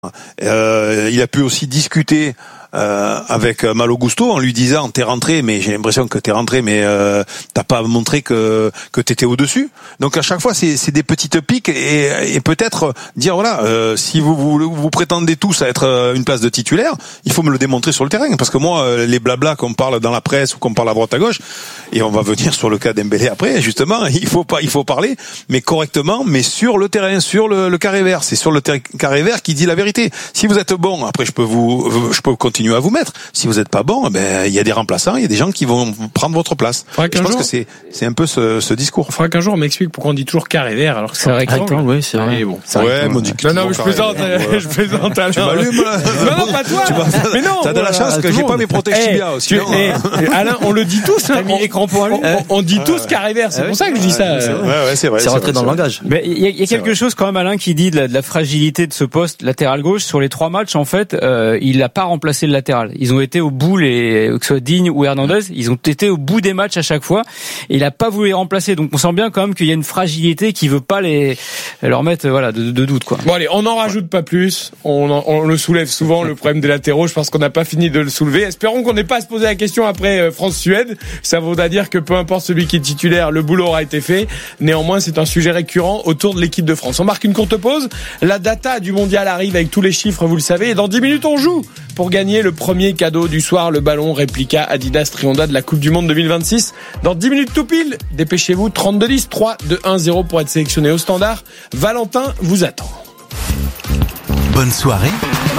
Il a pu aussi discuter avec Malo Gusto en lui disant t'es rentré, mais j'ai l'impression que t'es rentré, mais t'as pas montré que t'étais au-dessus. Donc à chaque fois c'est des petites piques et peut-être dire voilà, si vous prétendez tous à être une place de titulaire, il faut me le démontrer sur le terrain, parce que moi les blabla qu'on parle dans la presse ou qu'on parle à droite à gauche, et on va venir sur le cas Dembélé après, justement, il faut parler, mais correctement, mais sur le terrain, sur le carré vert. C'est sur le carré vert qui dit la vérité. Si vous êtes bon, après je peux continuer à vous mettre. Si vous êtes pas bon, il y a des remplaçants, il y a des gens qui vont prendre votre place. Je pense que c'est un peu ce discours. Il faudra qu'un jour on m'explique pourquoi on dit toujours carré vert alors que c'est rectangle. Oui, c'est vrai. Bon, ouais, non, je plaisante. Je plaisante. Tu m'allumes là. Non, pas toi. Mais non. T'as de la chance que j'ai pas mes protèges tibia aussi. Alain, on le dit tous. T'as mis les crampons à lui. On dit tous carré vert. C'est pour ça que je dis ça. Ouais, c'est vrai. C'est rentré dans le langage. Mais il y a quelque chose quand même, Alain, qui dit de la fragilité de ce poste latéral gauche. Sur les 3 matchs, en fait, il n'a pas remplacé le latéral. Ils ont été au bout, que ce soit Digne ou Hernandez, ils ont été au bout des matchs à chaque fois. Et il n'a pas voulu les remplacer. Donc on sent bien quand même qu'il y a une fragilité qui veut pas leur mettre de doute, quoi. Bon allez, on n'en rajoute pas plus. On le soulève souvent, le problème des latéraux. Je pense qu'on n'a pas fini de le soulever. Espérons qu'on n'ait pas à se poser la question après France-Suède. Ça vaudra dire que peu importe celui qui est titulaire, le boulot aura été fait. Néanmoins, c'est un sujet récurrent autour de l'équipe de France. On marque une courte pause. La data du mondial arrive avec tous les chiffres, vous le savez. Et dans 10 minutes, on joue pour gagner le premier cadeau du soir, le ballon réplica Adidas Trionda de la Coupe du Monde 2026. Dans 10 minutes tout pile, dépêchez-vous, 32-10, 3-2-1-0 pour être sélectionné au standard. Valentin vous attend. Bonne soirée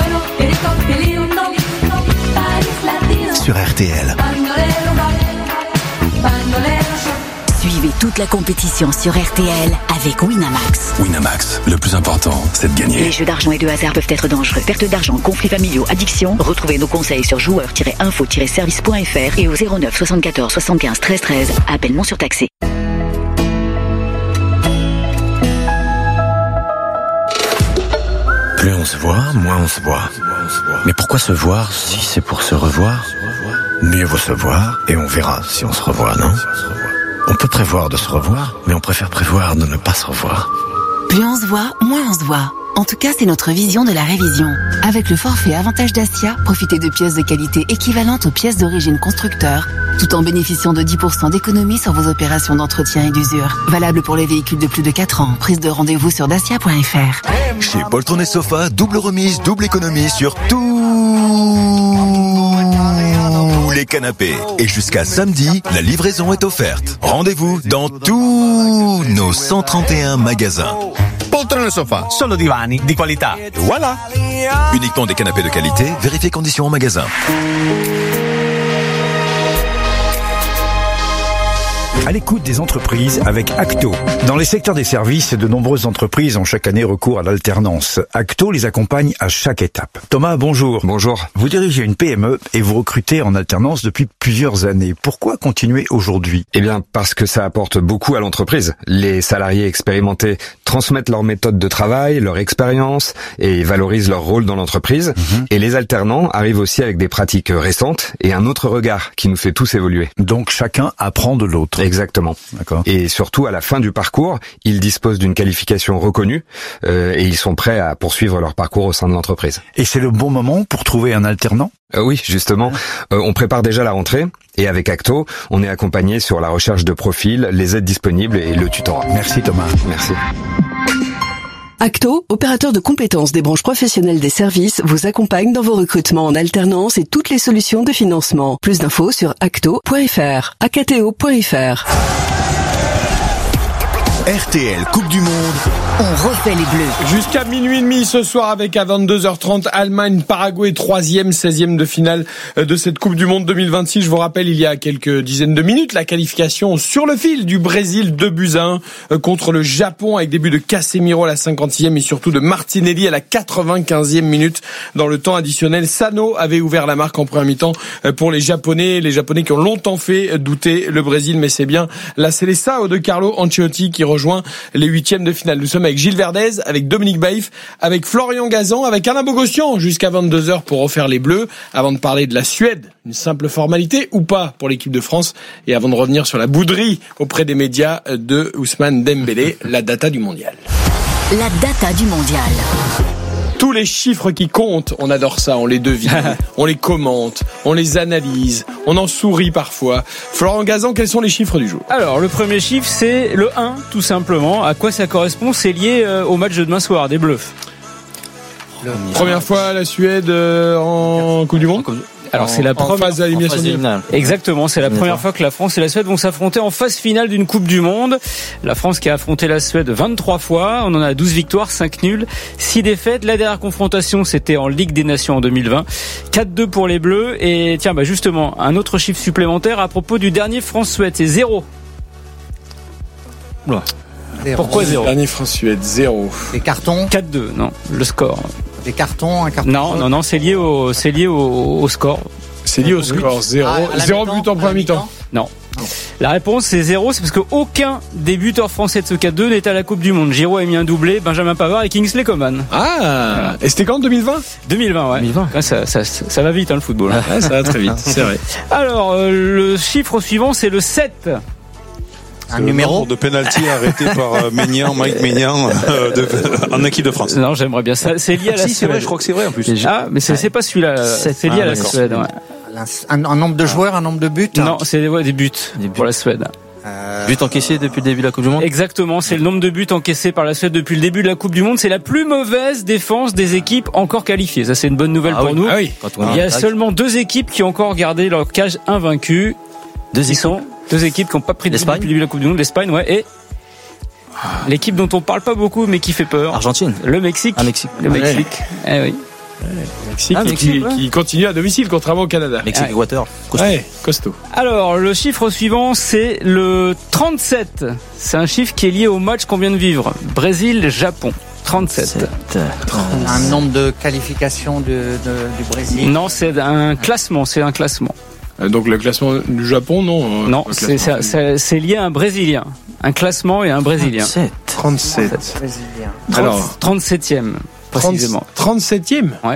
sur RTL. Suivez toute la compétition sur RTL avec Winamax. Winamax, le plus important, c'est de gagner. Les jeux d'argent et de hasard peuvent être dangereux. Perte d'argent, conflits familiaux, addiction. Retrouvez nos conseils sur joueurs-info-service.fr et au 09 74 75 13 13. Appel non surtaxé. Plus on se voit, moins on se voit. Mais pourquoi se voir si c'est pour se revoir? Mieux vaut se voir et on verra si on se revoit, non? On peut prévoir de se revoir, mais on préfère prévoir de ne pas se revoir. Plus on se voit, moins on se voit. En tout cas, c'est notre vision de la révision. Avec le forfait Avantage Dacia, profitez de pièces de qualité équivalentes aux pièces d'origine constructeur, tout en bénéficiant de 10% d'économie sur vos opérations d'entretien et d'usure. Valable pour les véhicules de plus de 4 ans. Prise de rendez-vous sur dacia.fr. Chez Poltron et Sofa, double remise, double économie sur tous les canapés. Et jusqu'à samedi, la livraison est offerte. Rendez-vous dans tous nos 131 magasins. Poltrone Sofa, solo divani di qualità. Voilà. Uniquement des canapés de qualité, vérifiez conditions en magasin. À l'écoute des entreprises avec Acto. Dans les secteurs des services, de nombreuses entreprises ont chaque année recours à l'alternance. Acto les accompagne à chaque étape. Thomas, bonjour. Bonjour. Vous dirigez une PME et vous recrutez en alternance depuis plusieurs années. Pourquoi continuer aujourd'hui? Eh bien, parce que ça apporte beaucoup à l'entreprise. Les salariés expérimentés transmettent leur méthode de travail, leur expérience et valorisent leur rôle dans l'entreprise. Et les alternants arrivent aussi avec des pratiques récentes et un autre regard qui nous fait tous évoluer. Donc chacun apprend de l'autre. Exactement. D'accord. Et surtout, à la fin du parcours, ils disposent d'une qualification reconnue et ils sont prêts à poursuivre leur parcours au sein de l'entreprise. Et c'est le bon moment pour trouver un alternant? Oui, justement. On prépare déjà la rentrée et avec Acto, on est accompagné sur la recherche de profils, les aides disponibles et le tutorat. Merci Thomas. Merci. Acto, opérateur de compétences des branches professionnelles des services, vous accompagne dans vos recrutements en alternance et toutes les solutions de financement. Plus d'infos sur acto.fr, acto.fr. RTL Coupe du Monde. On refait les Bleus. Jusqu'à minuit et demi ce soir avec à 22h30 Allemagne, Paraguay, 3e, 16e de finale de cette Coupe du Monde 2026. Je vous rappelle, il y a quelques dizaines de minutes, la qualification sur le fil du Brésil 2-1 contre le Japon avec des buts de Casemiro à la 56e et surtout de Martinelli à la 95e minute. Dans le temps additionnel, Sano avait ouvert la marque en première mi-temps pour les Japonais qui ont longtemps fait douter le Brésil, mais c'est bien la Seleção de Carlo Ancelotti qui rejoint les 8e de finale. Nous sommes avec Gilles Verdez, avec Dominique Baïf, avec Florian Gazan, avec Alain Bogossian jusqu'à 22h pour refaire les Bleus. Avant de parler de la Suède, une simple formalité ou pas pour l'équipe de France, et avant de revenir sur la bouderie auprès des médias de Ousmane Dembélé, la data du mondial. La data du mondial. Tous les chiffres qui comptent, on adore ça, on les devine, on les commente, on les analyse, on en sourit parfois. Florent Gazan, quels sont les chiffres du jour? Alors, le premier chiffre, c'est le 1, tout simplement. À quoi ça correspond? C'est lié au match de demain soir, des Bluffs. Première fois la Suède en Coupe du Monde. Alors c'est la première phase d'élimination. Exactement, c'est la première fois que la France et la Suède vont s'affronter en phase finale d'une Coupe du Monde. La France qui a affronté la Suède 23 fois, on en a 12 victoires, 5 nuls, 6 défaites. La dernière confrontation, c'était en Ligue des Nations en 2020. 4-2 pour les Bleus. Et tiens, justement, un autre chiffre supplémentaire à propos du dernier France-Suède, c'est 0. Pourquoi 0? Dernier France-Suède, 0. Des cartons? 4-2, non, le score. Des cartons, un carton? Non, c'est lié au score. C'est lié au score, 0. 0 but en première mi-temps. Non. La réponse c'est 0, c'est parce qu'aucun des buteurs français de ce 4-2 n'est à la Coupe du Monde. Giroud a mis un doublé, Benjamin Pavard et Kingsley Coman. Ah, voilà. Et c'était quand, 2020? 2020, ouais. 2020. Ouais, ça va vite, le football. Ouais, ça va très vite, c'est vrai. Alors, le chiffre suivant, c'est le 7. Un numéro de penalty arrêté par Mike Maignan en équipe de France. Non, j'aimerais bien ça. C'est lié à la Suède. C'est vrai, je crois que c'est vrai en plus. Ah, mais c'est pas celui-là. C'est lié à la Suède. Ouais. Un nombre de joueurs, un nombre de buts? Non, c'est des buts pour la Suède. Buts encaissés depuis le début de la Coupe du Monde? Exactement, c'est le nombre de buts encaissés par la Suède depuis le début de la Coupe du Monde. C'est la plus mauvaise défense des équipes encore qualifiées. Ça, c'est une bonne nouvelle pour nous. Ah oui. Il y a seulement 2 équipes qui ont encore gardé leur cage invaincue. 2 équipes qui n'ont pas pris de but depuis le début de la Coupe du Monde, l'Espagne, ouais, et l'équipe dont on parle pas beaucoup mais qui fait peur. Argentine. Le Mexique. Le Mexique. Eh oui. Le Mexique qui continue à domicile contrairement au Canada. Mexique, Équateur. Ouais, costaud. Alors, le chiffre suivant, c'est le 37. C'est un chiffre qui est lié au match qu'on vient de vivre. Brésil-Japon. 37. Un nombre de qualifications du Brésil? Non, c'est un classement. Donc le classement du Japon, non? Non, c'est lié à un Brésilien. Un classement et un Brésilien. 37. Alors, 37e, précisément. 37e? Ouais.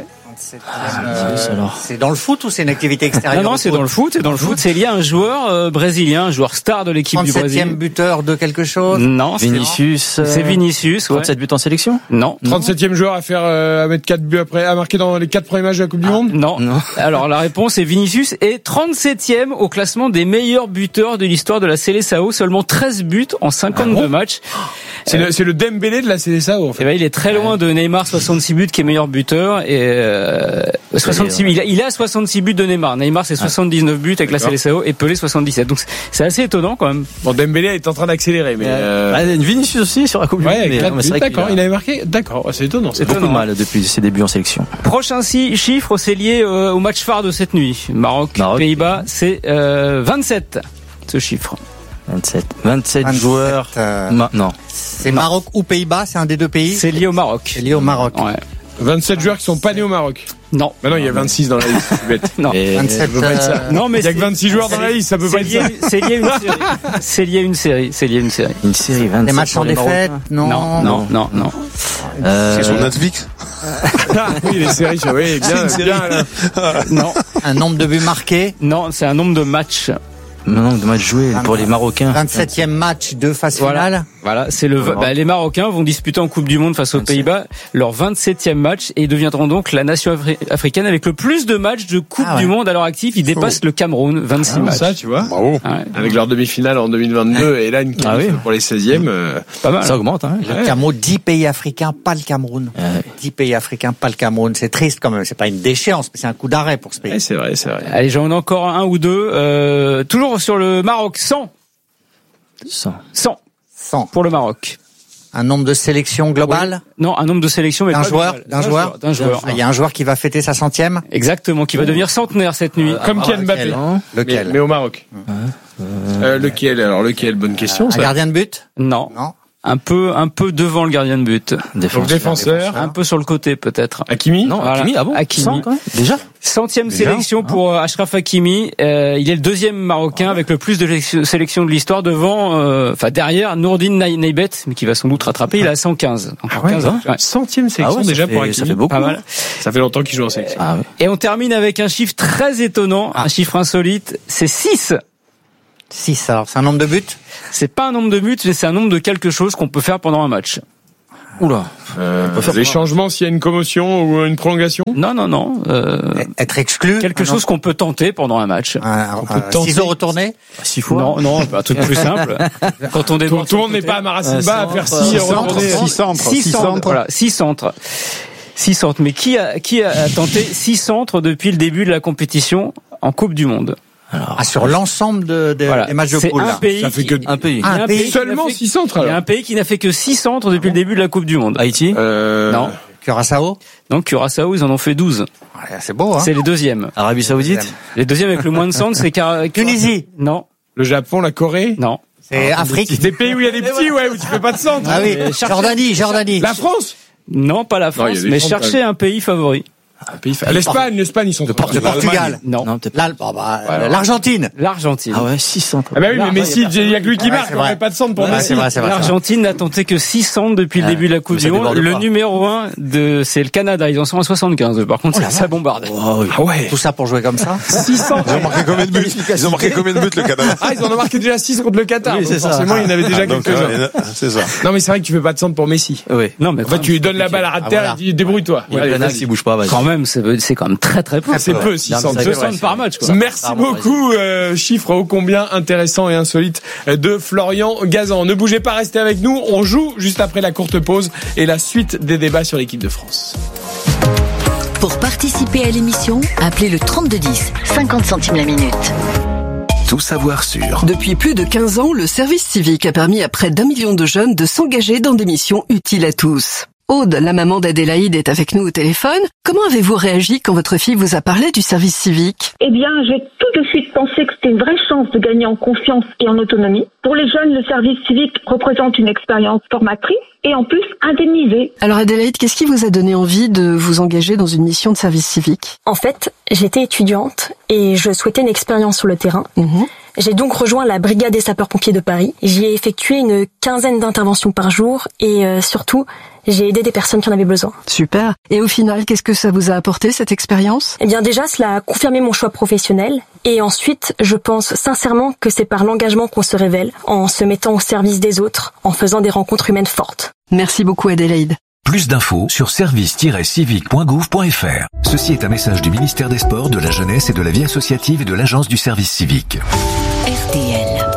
C'est dans le foot ou c'est une activité extérieure? Non, c'est dans le foot. C'est lié à un joueur brésilien, un joueur star de l'équipe du Brésil. 37e buteur de quelque chose? Non, Vinicius. C'est Vinicius. 37 buts en sélection? Non. 37e joueur à mettre 4 buts à marquer dans les 4 premiers matchs de la Coupe du Monde? Non. Alors la réponse est Vinicius est 37e au classement des meilleurs buteurs de l'histoire de la Seleção, seulement 13 buts en 52 matchs. C'est le Dembélé de la Seleção en fait. Et il est très loin de Neymar 66 buts qui est meilleur buteur et 66 il a 66 buts de Neymar. Neymar c'est 79 buts avec la Seleção et Pelé 77. Donc c'est assez étonnant quand même. Bon, Dembélé est en train d'accélérer mais Vinicius aussi sur la Coupe du Monde. D'accord, il avait marqué. D'accord, c'est étonnant. C'est beaucoup de mal depuis ses débuts en sélection. Prochain chiffre, c'est lié au match phare de cette nuit. Maroc. Pays-Bas, c'est 27 ce chiffre. 27 joueurs. Non. C'est Maroc ou Pays-Bas, c'est un des deux pays? C'est lié au Maroc. C'est lié au Maroc. Ouais. 27 joueurs qui sont pas nés au Maroc. Non. Mais non, il y a 26 dans la liste. C'est bête. Non. 27. Non, mais il y a que 26 joueurs dans la liste, ça peut pas être ça. C'est lié à une série. Une série 27. Des matchs en défaite? Non. C'est sur Netflix. Oui, les séries, oui, bien. Non. Un nombre de buts marqués? Non, c'est un nombre de matchs. nombre de matchs joués pour les Marocains. 27e match de phase finale. Voilà, c'est les Marocains vont disputer en Coupe du Monde face aux Pays-Bas leur 27e match et deviendront donc la nation africaine avec le plus de matchs de Coupe du Monde à leur actif. Ils dépassent le Cameroun, 26 matchs. Ça, tu vois. Bravo. Ouais. Avec leur demi-finale en 2022 et là une qualif pour les 16e. Pas mal. Ça augmente. Le Cameroun, 10 pays africains, pas le Cameroun. 10 pays africains, pas le Cameroun. C'est triste quand même. C'est pas une déchéance, mais c'est un coup d'arrêt pour ce pays. C'est vrai. Allez, j'en ai encore un ou deux. Toujours sur le Maroc, 100 pour le Maroc. Un nombre de sélections globales? Non, un nombre de sélections, mais d'un joueur. Il y a un joueur qui va fêter sa 100e. Exactement, qui va devenir centenaire cette nuit. Comme Kylian Mbappé. Lequel? Mais au Maroc. Lequel? Alors lequel? Bonne question. Un gardien de but? Non. Un peu devant le gardien de but. Donc défenseur. Un peu sur le côté peut-être. Hakimi? Non, voilà. Hakimi, ah bon? Hakimi. Déjà? 100e sélection pour Achraf Hakimi. Il est le deuxième Marocain avec le plus de sélections de l'histoire derrière Nourdine Naibet, mais qui va sans doute rattraper. Il a 115. Encore 15 ans. 100e sélection déjà pour Hakimi. Ça fait beaucoup. Pas mal. Ça fait longtemps qu'il joue en sélection. Et on termine avec un chiffre très étonnant, un chiffre insolite. C'est 6. 6, alors c'est un nombre de buts? C'est pas un nombre de buts, mais c'est un nombre de quelque chose qu'on peut faire pendant un match. Oula. Les changements s'il y a une commotion ou une prolongation? Non. Être exclu. Quelque chose qu'on peut tenter pendant un match. Ciseaux retournés? 6 fois. Non, un truc plus simple. Quand on démarre. Tout le monde n'est pas à Marasimba à faire 6 centres. Voilà, 6 centres. 6 centres. Mais qui a tenté 6 centres depuis le début de la compétition en Coupe du Monde? Alors, sur l'ensemble des matchs de poule. Ça fait que un pays. Seulement 6 centres. Il y a un pays qui n'a fait que 6 centres depuis le début de la Coupe du Monde. Haïti? Non. Curaçao? Non, Curaçao, ils en ont fait 12. Ouais, c'est beau, hein. C'est les deuxièmes. Arabie Saoudite? Les deuxièmes avec le moins de centres, c'est Tunisie? Non. Le Japon, la Corée? Non. C'est Afrique? Des pays où il y a des petits, où tu fais pas de centre. Ah oui. Jordanie. La France? Non, pas la France, mais cherchez un pays favori. L'Espagne, ils sont. Le Portugal. Non. L'Argentine. L'Argentine. Ah ouais, 6 centres. Ah bah oui, mais Messi, il y a que lui qui marque, on fait pas de centre pour Messi. L'Argentine n'a tenté que 6 centres depuis le début de la Coupe du Monde. Le numéro 1 c'est le Canada, ils en sont à 75. Par contre, ça bombarde. Ah ouais. Tout ça pour jouer comme ça? 6 centres. Ils ont marqué combien de buts le Canada? Ah, ils en ont marqué déjà 6 contre le Qatar. Oui, c'est ça. Forcément, il y en avait déjà quelques-uns. C'est ça. Non, mais c'est vrai que tu fais pas de centre pour Messi. Oui. Non, mais en fait, tu lui donnes la balle à ras de terre et tu dis débrouille-toi. Il bouge pas, vas-y. Quand même, c'est quand même très peu. C'est peu, 600. 2 centres par match, quoi. Merci beaucoup, chiffre ô combien intéressant et insolite de Florian Gazan. Ne bougez pas, restez avec nous. On joue juste après la courte pause et la suite des débats sur l'équipe de France. Pour participer à l'émission, appelez le 3210, 50 centimes la minute. Tout savoir sur. Depuis plus de 15 ans, le service civique a permis à près d'1 million de jeunes de s'engager dans des missions utiles à tous. Aude, la maman d'Adélaïde, est avec nous au téléphone. Comment avez-vous réagi quand votre fille vous a parlé du service civique? Eh bien, j'ai tout de suite pensé que c'était une vraie chance de gagner en confiance et en autonomie. Pour les jeunes, le service civique représente une expérience formatrice et en plus indemnisée. Alors Adélaïde, qu'est-ce qui vous a donné envie de vous engager dans une mission de service civique? En fait, j'étais étudiante et je souhaitais une expérience sur le terrain. J'ai donc rejoint la brigade des sapeurs-pompiers de Paris. J'y ai effectué une 15aine d'interventions par jour et surtout, j'ai aidé des personnes qui en avaient besoin. Super. Et au final, qu'est-ce que ça vous a apporté, cette expérience? Eh bien déjà, cela a confirmé mon choix professionnel. Et ensuite, je pense sincèrement que c'est par l'engagement qu'on se révèle, en se mettant au service des autres, en faisant des rencontres humaines fortes. Merci beaucoup Adélaïde. Plus d'infos sur service-civique.gouv.fr. Ceci est un message du ministère des Sports, de la Jeunesse et de la Vie associative et de l'Agence du service civique. RTL.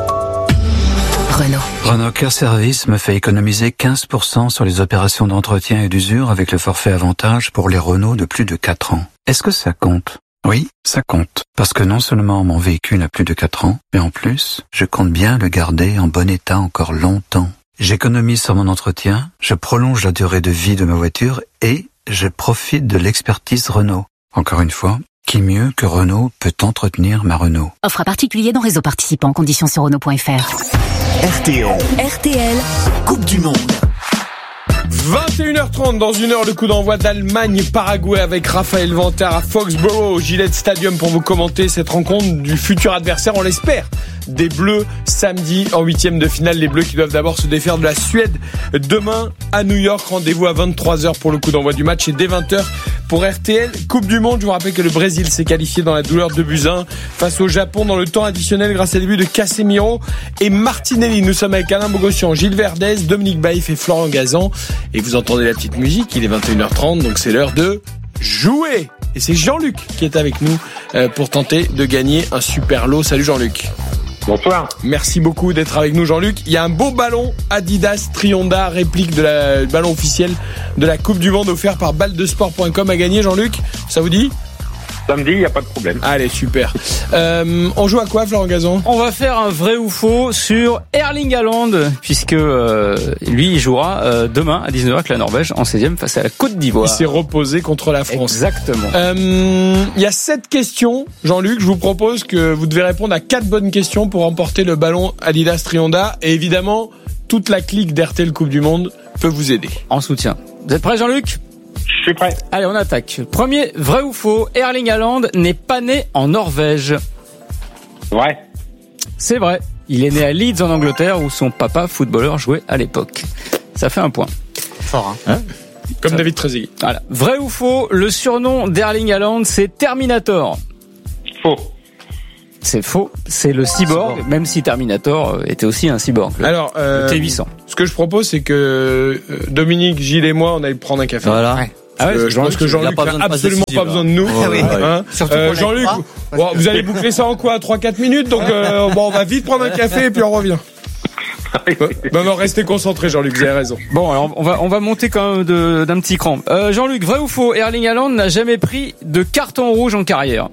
Renault Care Service me fait économiser 15% sur les opérations d'entretien et d'usure avec le forfait avantage pour les Renault de plus de 4 ans. Est-ce que ça compte? Oui, ça compte. Parce que non seulement mon véhicule a plus de 4 ans, mais en plus, je compte bien le garder en bon état encore longtemps. J'économise sur mon entretien, je prolonge la durée de vie de ma voiture et je profite de l'expertise Renault. Encore une fois, qui mieux que Renault peut entretenir ma Renault? Offre à particulier dans réseau participant, conditions sur Renault.fr. RTL, Coupe du Monde. 21h30 dans une heure, le coup d'envoi d'Allemagne-Paraguay avec Raphaël Vantard à Foxborough au Gillette Stadium pour vous commenter cette rencontre du futur adversaire, on l'espère, des Bleus samedi en 8e de finale. Les Bleus qui doivent d'abord se défaire de la Suède demain à New York. Rendez-vous à 23h pour le coup d'envoi du match et dès 20h pour RTL Coupe du Monde. Je vous rappelle que le Brésil s'est qualifié dans la douleur de Buzyn face au Japon dans le temps additionnel grâce à des buts de Casemiro et Martinelli. Nous sommes avec Alain Bogossian, Gilles Verdez, Dominique Baïf et Florian Gazan. Et vous entendez la petite musique, il est 21h30, donc c'est l'heure de jouer. Et c'est Jean-Luc qui est avec nous pour tenter de gagner un super lot. Salut Jean-Luc. Bonsoir. Merci beaucoup d'être avec nous Jean-Luc. Il y a un beau ballon Adidas Trionda, réplique de la ballon officiel de la Coupe du Monde offert par baldesport.com à gagner Jean-Luc. Ça vous dit ? Samedi, il n'y a pas de problème. Allez, super. On joue à quoi, Florent Gazan ? On va faire un vrai ou faux sur Erling Haaland, puisque lui, il jouera demain à 19h avec la Norvège en 16e face à la Côte d'Ivoire. Il s'est reposé contre la France. Exactement. Il y a 7 questions, Jean-Luc. Je vous propose que vous devez répondre à 4 bonnes questions pour remporter le ballon Adidas Trionda. Et évidemment, toute la clique d'RTL Coupe du Monde peut vous aider. En soutien. Vous êtes prêts, Jean-Luc ? Je suis prêt. Allez, on attaque. Premier, vrai ou faux, Erling Haaland n'est pas né en Norvège. Vrai. C'est vrai. Il est né à Leeds en Angleterre où son papa, footballeur, jouait à l'époque. Ça fait un point. Fort, hein, comme David Trezeguet. Voilà. Vrai ou faux, le surnom d'Erling Haaland, c'est Terminator. Faux. C'est faux, c'est le cyborg, même si Terminator était aussi un cyborg. Alors, le T800. Ce que je propose, c'est que Dominique, Gilles et moi, on aille prendre un café. Voilà. Je pense que Jean-Luc n'a absolument pas besoin de nous. Jean-Luc, vous allez boucler ça en quoi? 3-4 minutes, donc on va vite prendre un café et puis on revient. Non, restez concentrés, Jean-Luc, vous avez raison. Bon, alors on va monter quand même d'un petit cran. Jean-Luc, vrai ou faux, Erling Haaland n'a jamais pris de carton rouge en carrière?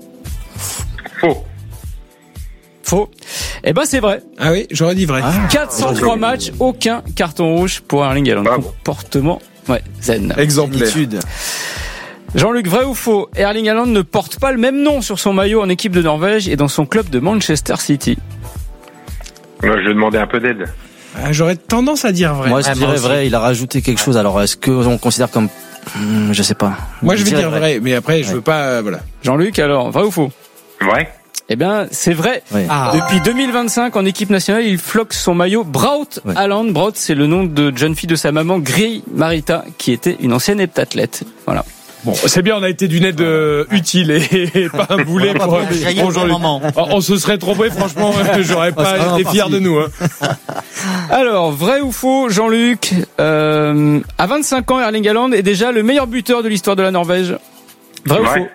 Faux. Eh ben c'est vrai. Ah oui, j'aurais dit vrai. 403 matchs, aucun carton rouge pour Erling Haaland. Comportement, zen. Exemplaire. Jean-Luc, vrai ou faux, Erling Haaland ne porte pas le même nom sur son maillot en équipe de Norvège et dans son club de Manchester City? Je vais demander un peu d'aide. J'aurais tendance à dire vrai. Moi, je dirais vrai. Il a rajouté quelque chose. Alors, est-ce qu'on considère comme... je sais pas. Moi, je vais dire vrai. Mais après, je veux pas... Voilà. Jean-Luc, alors, vrai ou faux? Vrai. Eh bien, c'est vrai. Depuis 2025, en équipe nationale, il floque son maillot Braut Haaland. Braut, c'est le nom de jeune fille de sa maman, Gry Marita, qui était une ancienne heptathlète. Voilà. Bon, c'est bien, on a été d'une aide utile et pas un boulet pour Jean-Luc. On se serait trompé, franchement, j'aurais pas été fier de nous. Alors, vrai ou faux, Jean-Luc, à 25 ans, Erling Haaland est déjà le meilleur buteur de l'histoire de la Norvège. Vrai ou faux?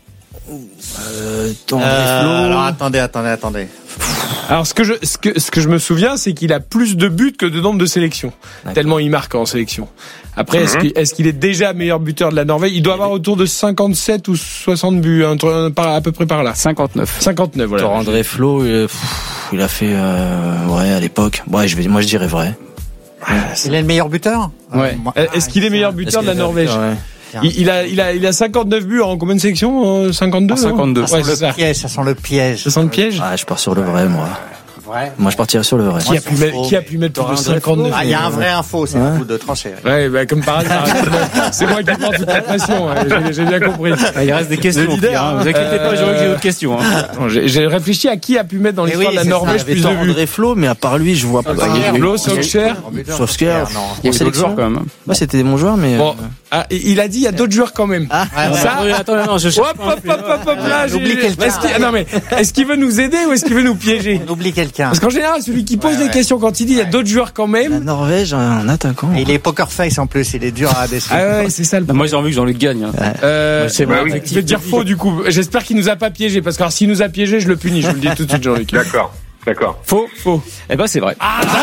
Alors attendez. Alors ce que je me souviens, c'est qu'il a plus de buts que de nombre de sélections. Tellement il marque en sélection. Après, est-ce qu'il est déjà meilleur buteur de la Norvège? Il doit avoir autour de 57 ou 60 buts, à peu près par là. 59, voilà. André Flo, il a fait à l'époque. Moi je dirais vrai. Il est le meilleur buteur? Ouais. Est-ce qu'il est meilleur buteur de la Norvège? Il a 59 buts en combien de sélections? 52? 52. Ça sent le piège. Ça sent le piège? Je pars sur le vrai, moi. Moi, je partirais sur le vrai. Qui a pu mettre plus de 59? Il y a un vrai info, c'est un coup de trancher. Ouais, comme par hasard. C'est moi qui prends toute la pression. J'ai bien compris. Il reste des questions. Vous inquiétez pas, j'aurais que j'ai d'autres questions. J'ai réfléchi à qui a pu mettre dans l'histoire de la Norvège plus de buts. André Flo, mais à part lui, je vois pas. Flo, Solskjaer. Solskjaer. Il y a d'autres joueurs quand même. Moi, c'était des bons joueurs, mais. Il a dit il y a d'autres joueurs quand même. Attends, non, je cherche. Hop, là, oublie quelqu'un. Non mais, est-ce qu'il veut nous aider ou est-ce qu'il veut nous piéger? On oublie quelqu'un. Parce qu'en général, celui qui pose des questions quand il dit il y a d'autres joueurs quand même. La Norvège, un attaquant. Et il est poker face en plus, il est dur à décider. Ah ouais, c'est ça le problème. Moi, j'ai envie que Jean-Luc gagne. C'est vrai. Je vais te dire faux du coup. J'espère qu'il nous a pas piégé parce que s'il nous a piégé, je le punis. Je vous le dis tout de suite, Jean-Luc. D'accord. Faux. Eh ben, c'est vrai.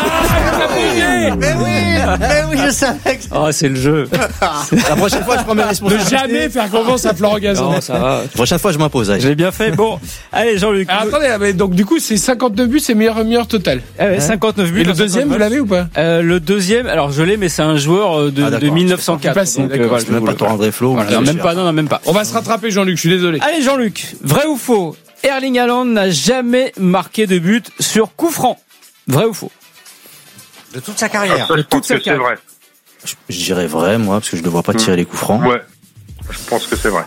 Mais oui, je savais que c'est le jeu. La prochaine fois, je prends mes responsabilités. Ne jamais faire confiance à Florent Gazan. Non, ça va. La prochaine fois, je m'impose. J'ai bien fait. Bon. Allez, Jean-Luc. Attendez, donc du coup, c'est 59 buts, c'est meilleur total. 59 buts. Et le deuxième, vous l'avez ou pas? Le deuxième, alors je l'ai, mais c'est un joueur de 1904. Même pas toi, André Flo. Même pas. On va se rattraper, Jean-Luc, je suis désolé. Allez, Jean-Luc. Vrai ou faux? Erling Haaland n'a jamais marqué de but sur coup franc. Vrai ou faux? de toute sa carrière. Je pense que c'est vrai. Je dirais vrai, moi, parce que je ne le vois pas tirer les coups francs. Ouais, je pense que c'est vrai.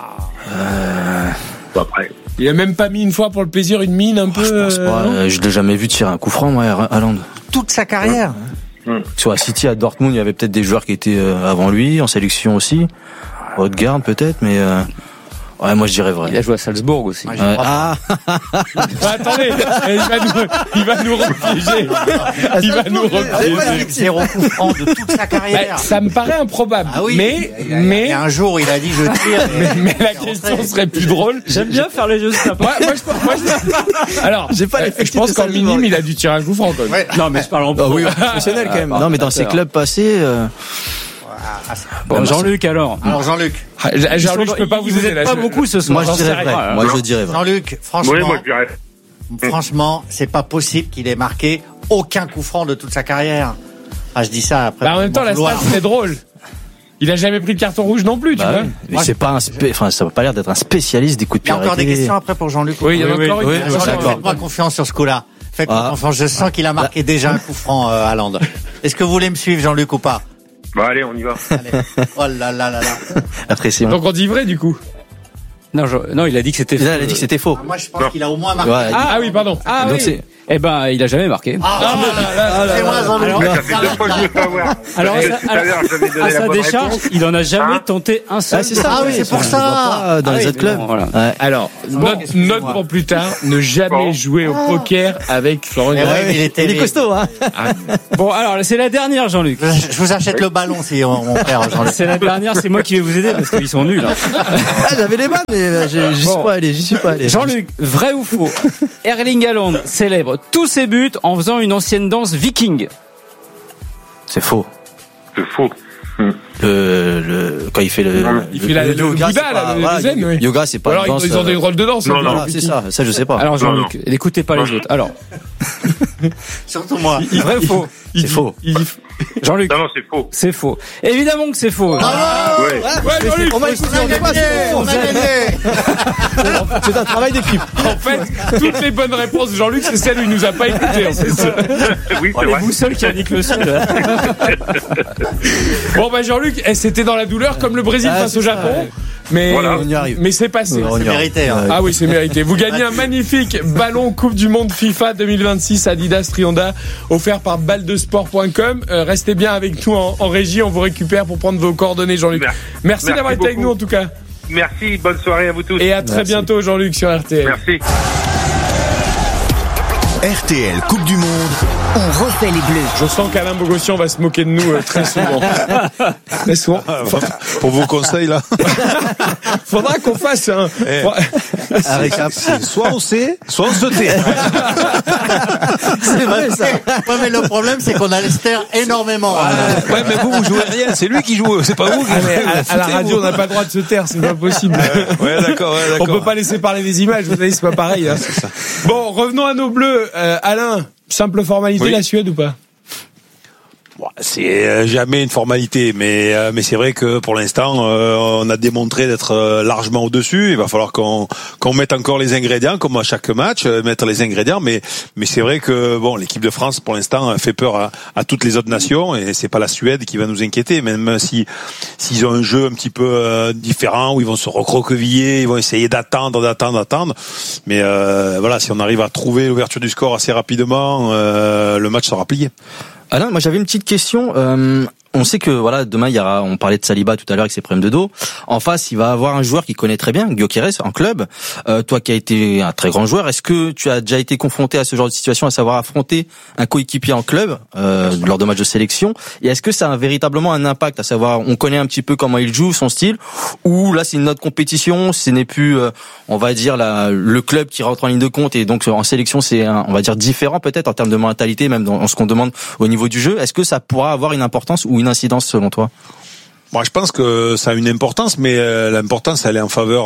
Après. Il a même pas mis une fois pour le plaisir une mine un peu. Je pense pas. Je l'ai jamais vu tirer un coup franc, moi, Haaland. Toute sa carrière. Soit à City, à Dortmund, il y avait peut-être des joueurs qui étaient avant lui, en sélection aussi. Haute-Garde peut-être, mais ouais, moi je dirais vrai. Il a joué à Salzbourg aussi. Attendez, il va nous repiéger. Il va nous repiéger. Zéro coup franc de toute sa carrière. Ça me paraît improbable. Ah oui, mais un jour il a dit je tire. Mais la question serait plus drôle. J'aime bien faire les jeux sympas. Alors, je pense qu'en minime il a dû tirer un coup franc quand même. Non, mais je parle en professionnel quand même. Non, mais dans ses clubs passés. Bon, Jean-Luc alors. Alors Jean-Luc, je peux pas vous aider là. Pas beaucoup ce soir. Moi je dirais vrai. Moi je dirais vrai. Jean-Luc, franchement. Oui, moi je dirais. Franchement, c'est pas possible qu'il ait marqué aucun coup franc de toute sa carrière. Ah, je dis ça après. En même temps, la stat c'est drôle. Il a jamais pris de carton rouge non plus, tu vois. Mais c'est pas enfin, ça va pas l'air d'être un spécialiste des coups de pied. Il y a encore des questions après pour Jean-Luc. Oui, il y en a encore une. Faites-moi confiance sur ce coup-là. Faites-moi confiance. Je sens qu'il a marqué déjà un coup franc, Haaland. Est-ce que vous voulez me suivre, Jean-Luc, ou pas? Bah allez, on y va. Allez. Oh là là là là. Apprécions. Donc on dit vrai du coup. Non, il a dit que c'était faux. Il a dit que c'était faux. Moi, je pense qu'il a au moins marqué. Ouais, oui, pardon. Donc oui. Eh ben, il a jamais marqué. C'est moi, Jean-Luc. Ça fait 2 fois que je veux pas voir. Alors, à sa décharge, réponse. il en a jamais tenté un seul. c'est ça. oui, c'est pour ça. Dans les autres clubs. Voilà. Ouais. Alors, note pour plus tard, ne jamais jouer au poker avec Florent. Il est costaud, hein. Bon, alors, c'est la dernière, Jean-Luc. Je vous achète le ballon si on perd, Jean-Luc. C'est la dernière, c'est moi qui vais vous aider parce qu'ils sont nuls. J'avais les balles, mais j'y suis pas allé. Jean-Luc, vrai ou faux? Erling Haaland célèbre tous ses buts en faisant une ancienne danse viking. C'est faux. C'est faux. Quand il fait le yoga, le yoga, c'est pas alors une danse. ils ont des rôles de danse. Non, c'est ça je sais pas. Alors Jean-Luc, n'écoutez pas les autres. Alors, surtout moi. Vrai ou faux? C'est faux. Jean-Luc. Non, c'est faux. C'est faux. Évidemment que c'est faux. Ouais, Jean-Luc. On m'a écouté, on a gagné. C'est un travail d'équipe. En fait, toutes les bonnes réponses de Jean-Luc, c'est celle où il nous a pas écouté. En fait. Oui, c'est C'est vrai. vous seul qui a dit que le sud. Bon, Jean-Luc, c'était dans la douleur comme le Brésil face au Japon. Mais, Voilà. On y arrive. mais c'est passé. C'est mérité. Hein. Ah oui, c'est mérité. Vous gagnez un magnifique ballon Coupe du Monde FIFA 2026 Adidas Trionda offert par baldesport.com. Restez bien avec nous en régie. On vous récupère pour prendre vos coordonnées, Jean-Luc. Merci d'avoir été avec nous en tout cas. Merci, bonne soirée à vous tous. Et à très bientôt, Jean-Luc, sur RTL. Merci. RTL Coupe du Monde. On refait les bleus. Je sens qu'Alain Bogossian va se moquer de nous très souvent. Très souvent. Pour vos conseils, là. Faudra qu'on fasse un... Avec soit on sait, soit on se tait. C'est vrai, ça. Ouais, mais le problème, c'est qu'on a l'ester énormément. Ouais, mais vous jouez rien. C'est lui qui joue. C'est pas vous qui jouez. À la radio, on n'a pas le droit de se taire, c'est pas possible. Ouais, d'accord. On peut pas laisser parler des images, vous savez, c'est pas pareil. Hein. C'est ça. Bon, revenons à nos bleus. Alain, simple formalité, la Suède ou pas? Bon, c'est jamais une formalité, mais c'est vrai que pour l'instant, on a démontré d'être largement au-dessus. Il va falloir qu'on mette encore les ingrédients, comme à chaque match, mettre les ingrédients. Mais c'est vrai que bon, l'équipe de France pour l'instant fait peur à toutes les autres nations, et c'est pas la Suède qui va nous inquiéter, même s'ils ont un jeu un petit peu différent où ils vont se recroqueviller, ils vont essayer d'attendre. Mais voilà, si on arrive à trouver l'ouverture du score assez rapidement, le match sera plié. Alain, moi j'avais une petite question. On sait que voilà, demain il y aura, on parlait de Saliba tout à l'heure avec ses problèmes de dos. En face, il va avoir un joueur qui connaît très bien, Gyökeres, en club. Toi qui as été un très grand joueur, est-ce que tu as déjà été confronté à ce genre de situation, à savoir affronter un coéquipier en club lors de matchs de sélection? Et est-ce que ça a véritablement un impact, à savoir, on connaît un petit peu comment il joue, son style, ou là c'est une autre compétition, ce n'est plus, on va dire le club qui rentre en ligne de compte, et donc en sélection c'est, on va dire différent peut-être en termes de mentalité, même dans ce qu'on demande au niveau du jeu. Est-ce que ça pourra avoir une importance ou une incidence selon toi? Moi, je pense que ça a une importance, mais l'importance, elle est en faveur,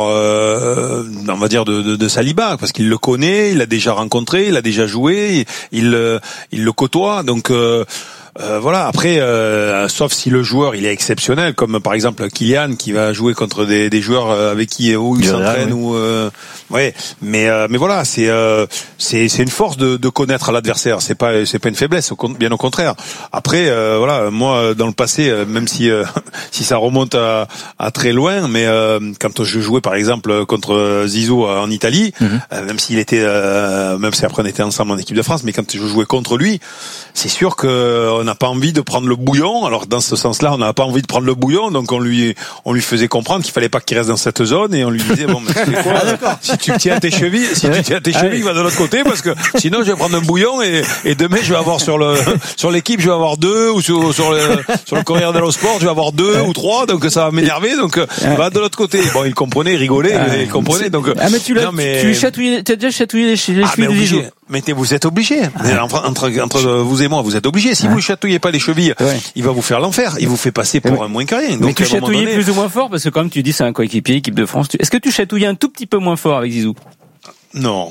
on va dire, de Saliba, parce qu'il le connaît, il l'a déjà rencontré, il a déjà joué, il le côtoie, donc. Voilà. Après, sauf si le joueur il est exceptionnel, comme par exemple Kylian qui va jouer contre des joueurs avec qui il s'entraîne, ou ouais. Mais voilà, c'est une force de connaître l'adversaire. C'est pas une faiblesse, bien au contraire. Après, voilà, moi dans le passé, même si ça remonte à très loin, mais quand je jouais par exemple contre Zizou en Italie, même s'il était, même si après on était ensemble en équipe de France, mais quand je jouais contre lui, c'est sûr que on n'a pas envie de prendre le bouillon. Alors dans ce sens-là, on n'a pas envie de prendre le bouillon, donc on lui faisait comprendre qu'il fallait pas qu'il reste dans cette zone, et on lui disait bon, mais tu fais quoi, si tu tiens à tes chevilles, va de l'autre côté, parce que sinon je vais prendre un bouillon, et demain je vais avoir sur l'équipe, je vais avoir 2, ou sur le Corriere dello Sport, je vais avoir 2 ou 3, donc ça va m'énerver, donc va de l'autre côté. Bon, il comprenait, il rigolait, il comprenait, donc mais tu as déjà chatouillé les chevilles de Zizou. Mais vous êtes obligé. Entre vous et moi, vous êtes obligé. Si vous chatouillez pas les chevilles, il va vous faire l'enfer. Il vous fait passer pour un moins que rien. Donc, mais tu chatouillais plus ou moins fort, parce que comme tu dis, c'est un coéquipier, équipe de France. Est-ce que tu chatouillais un tout petit peu moins fort avec Zizou? Non,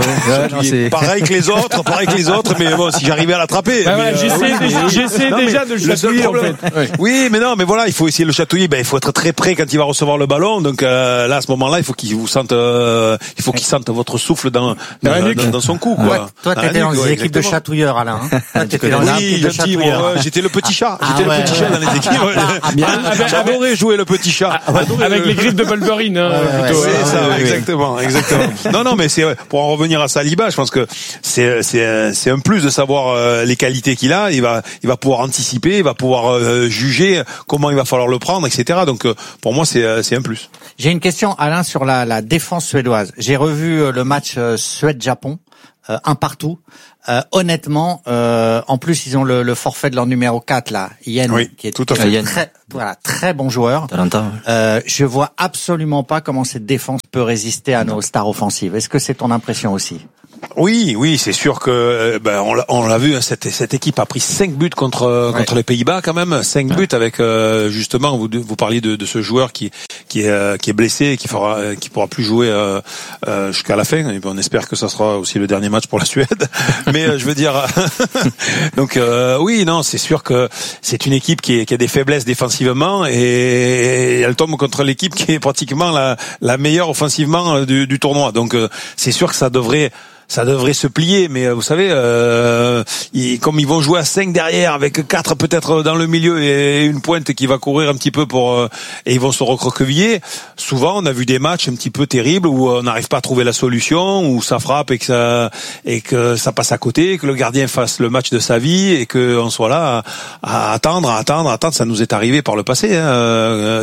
c'est pareil que les autres, mais bon, si j'arrivais à l'attraper. J'essaie déjà de le chatouiller, en fait. Ouais. Oui, mais non, mais voilà, il faut essayer de le chatouiller. Il faut être très près quand il va recevoir le ballon. Donc là, à ce moment-là, il faut qu'il vous sente, qu'il sente votre souffle dans son cou, quoi. Ouais, toi, t'étais dans les équipes de chatouilleurs, Alain. Oui, j'étais le petit chat. J'étais le petit chat dans les équipes. J'adorais jouer le petit chat. Avec les griffes de Wolverine, c'est ça, exactement. Non, mais c'est pour en revenir à Saliba, je pense que c'est un plus de savoir les qualités qu'il a. Il va pouvoir anticiper, il va pouvoir juger comment il va falloir le prendre, etc. Donc pour moi c'est un plus. J'ai une question, Alain, sur la défense suédoise. J'ai revu le match Suède-Japon, un partout. Honnêtement, en plus ils ont le forfait de leur numéro 4 là, Yen, qui est très bon joueur. Je vois absolument pas comment cette défense peut résister à nos stars offensives. Est-ce que c'est ton impression aussi? Oui, c'est sûr que on l'a vu, cette équipe a pris 5 buts contre les Pays-Bas quand même, 5 buts avec justement vous parliez de ce joueur qui est blessé et qui pourra plus jouer jusqu'à la fin. Et on espère que ça sera aussi le dernier match pour la Suède. Mais je veux dire donc oui, non, c'est sûr que c'est une équipe qui a des faiblesses défensivement et elle tombe contre l'équipe qui est pratiquement la meilleure offensivement du tournoi. Donc c'est sûr que ça devrait se plier, mais vous savez, comme ils vont jouer à 5 derrière, avec 4 peut-être dans le milieu et une pointe qui va courir un petit peu et ils vont se recroqueviller. Souvent, on a vu des matchs un petit peu terribles où on n'arrive pas à trouver la solution, où ça frappe et que ça passe à côté, que le gardien fasse le match de sa vie et que on soit là à attendre. Ça nous est arrivé par le passé, hein.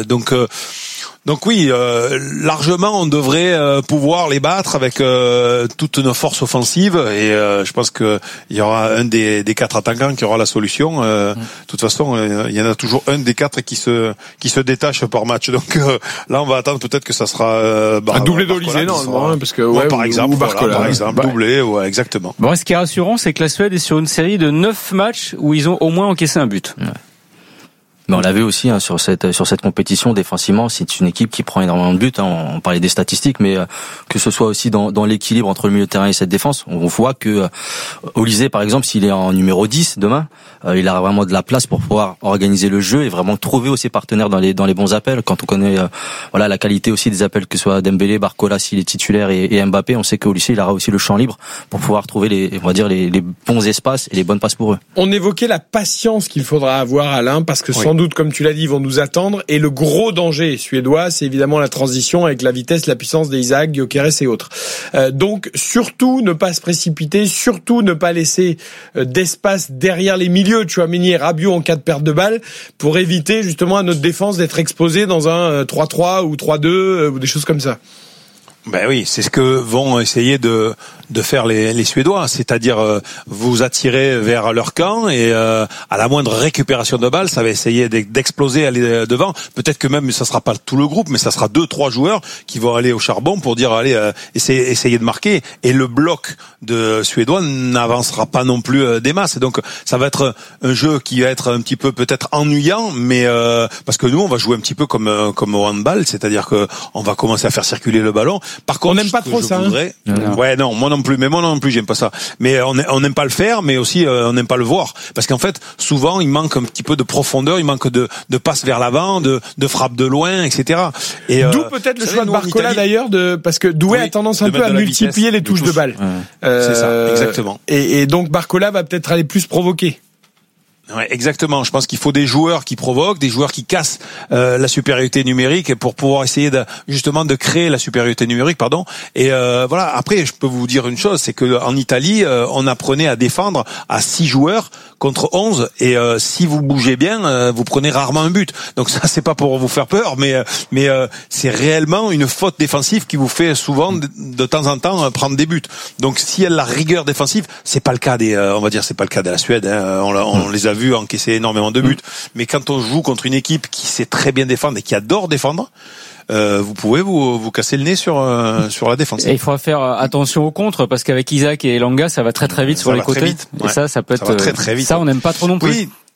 Donc oui, largement on devrait pouvoir les battre avec toutes nos forces offensives et je pense que il y aura un des 4 attaquants qui aura la solution. De toute façon, il y en a toujours un des 4 qui se détache par match. Donc là, on va attendre peut-être que ça sera un doublé d'Olysée normalement, parce que par exemple, doublé, exactement. Bon, ce qui est rassurant, c'est que la Suède est sur une série de 9 matchs où ils ont au moins encaissé un but. Ouais. Mais on l'a vu aussi sur cette compétition défensivement, c'est une équipe qui prend énormément de buts. On parlait des statistiques, mais que ce soit aussi dans l'équilibre entre le milieu de terrain et cette défense, on voit que Olysée, par exemple, s'il est en numéro 10 demain, il a vraiment de la place pour pouvoir organiser le jeu et vraiment trouver aussi ses partenaires dans les bons appels. Quand on connaît la qualité aussi des appels, que ce soit Dembélé, Barcola s'il est titulaire et Mbappé, on sait que Olysée il aura aussi le champ libre pour pouvoir trouver les bons espaces et les bonnes passes pour eux. On évoquait la patience qu'il faudra avoir, Alain, parce que sans doute, comme tu l'as dit, ils vont nous attendre. Et le gros danger suédois, c'est évidemment la transition avec la vitesse, la puissance des Isaac, Gyökeres et autres. Donc, surtout ne pas se précipiter, surtout ne pas laisser d'espace derrière les milieux, Tchouaméni et Rabiot en cas de perte de balle, pour éviter justement à notre défense d'être exposée dans un 3-3 ou 3-2 ou des choses comme ça. Ben oui, c'est ce que vont essayer de faire les Suédois, c'est-à-dire vous attirer vers leur camp et à la moindre récupération de balle, ça va essayer d'exploser, aller devant. Peut-être que même ça sera pas tout le groupe, mais ça sera 2-3 joueurs qui vont aller au charbon pour dire allez essayer de marquer. Et le bloc de Suédois n'avancera pas non plus des masses. Donc ça va être un jeu qui va être un petit peu peut-être ennuyant, mais parce que nous on va jouer un petit peu comme au handball, c'est-à-dire que on va commencer à faire circuler le ballon. Par contre, on n'aime pas trop ça. Ouais, non, moi non plus, j'aime pas ça. Mais on n'aime pas le faire, mais aussi on n'aime pas le voir, parce qu'en fait, souvent, il manque un petit peu de profondeur, il manque de passes vers l'avant, de frappes de loin, etc. Et d'où peut-être le choix de Barcola d'ailleurs, parce que Doué a tendance un peu à multiplier les touches de balle. C'est ça, exactement. Et donc Barcola va peut-être aller plus provoquer. Ouais, exactement. Je pense qu'il faut des joueurs qui provoquent, des joueurs qui cassent la supériorité numérique pour pouvoir essayer justement de créer la supériorité numérique, Et voilà. Après, je peux vous dire une chose, c'est que en Italie, on apprenait à défendre à 6 joueurs contre 11, et si vous bougez bien, vous prenez rarement un but. Donc ça, c'est pas pour vous faire peur, mais c'est réellement une faute défensive qui vous fait souvent de temps en temps prendre des buts. Donc si elle a la rigueur défensive, c'est pas le cas c'est pas le cas de la Suède. Hein. On les a vu encaisser énormément de buts, mais quand on joue contre une équipe qui sait très bien défendre et qui adore défendre, vous pouvez vous casser le nez sur la défense. Et il faudra faire attention au contre, parce qu'avec Isaac et Elanga, ça va très très vite sur les côtés. Vite. Et ça peut être très très vite. Ça, on n'aime pas trop non plus. Oui.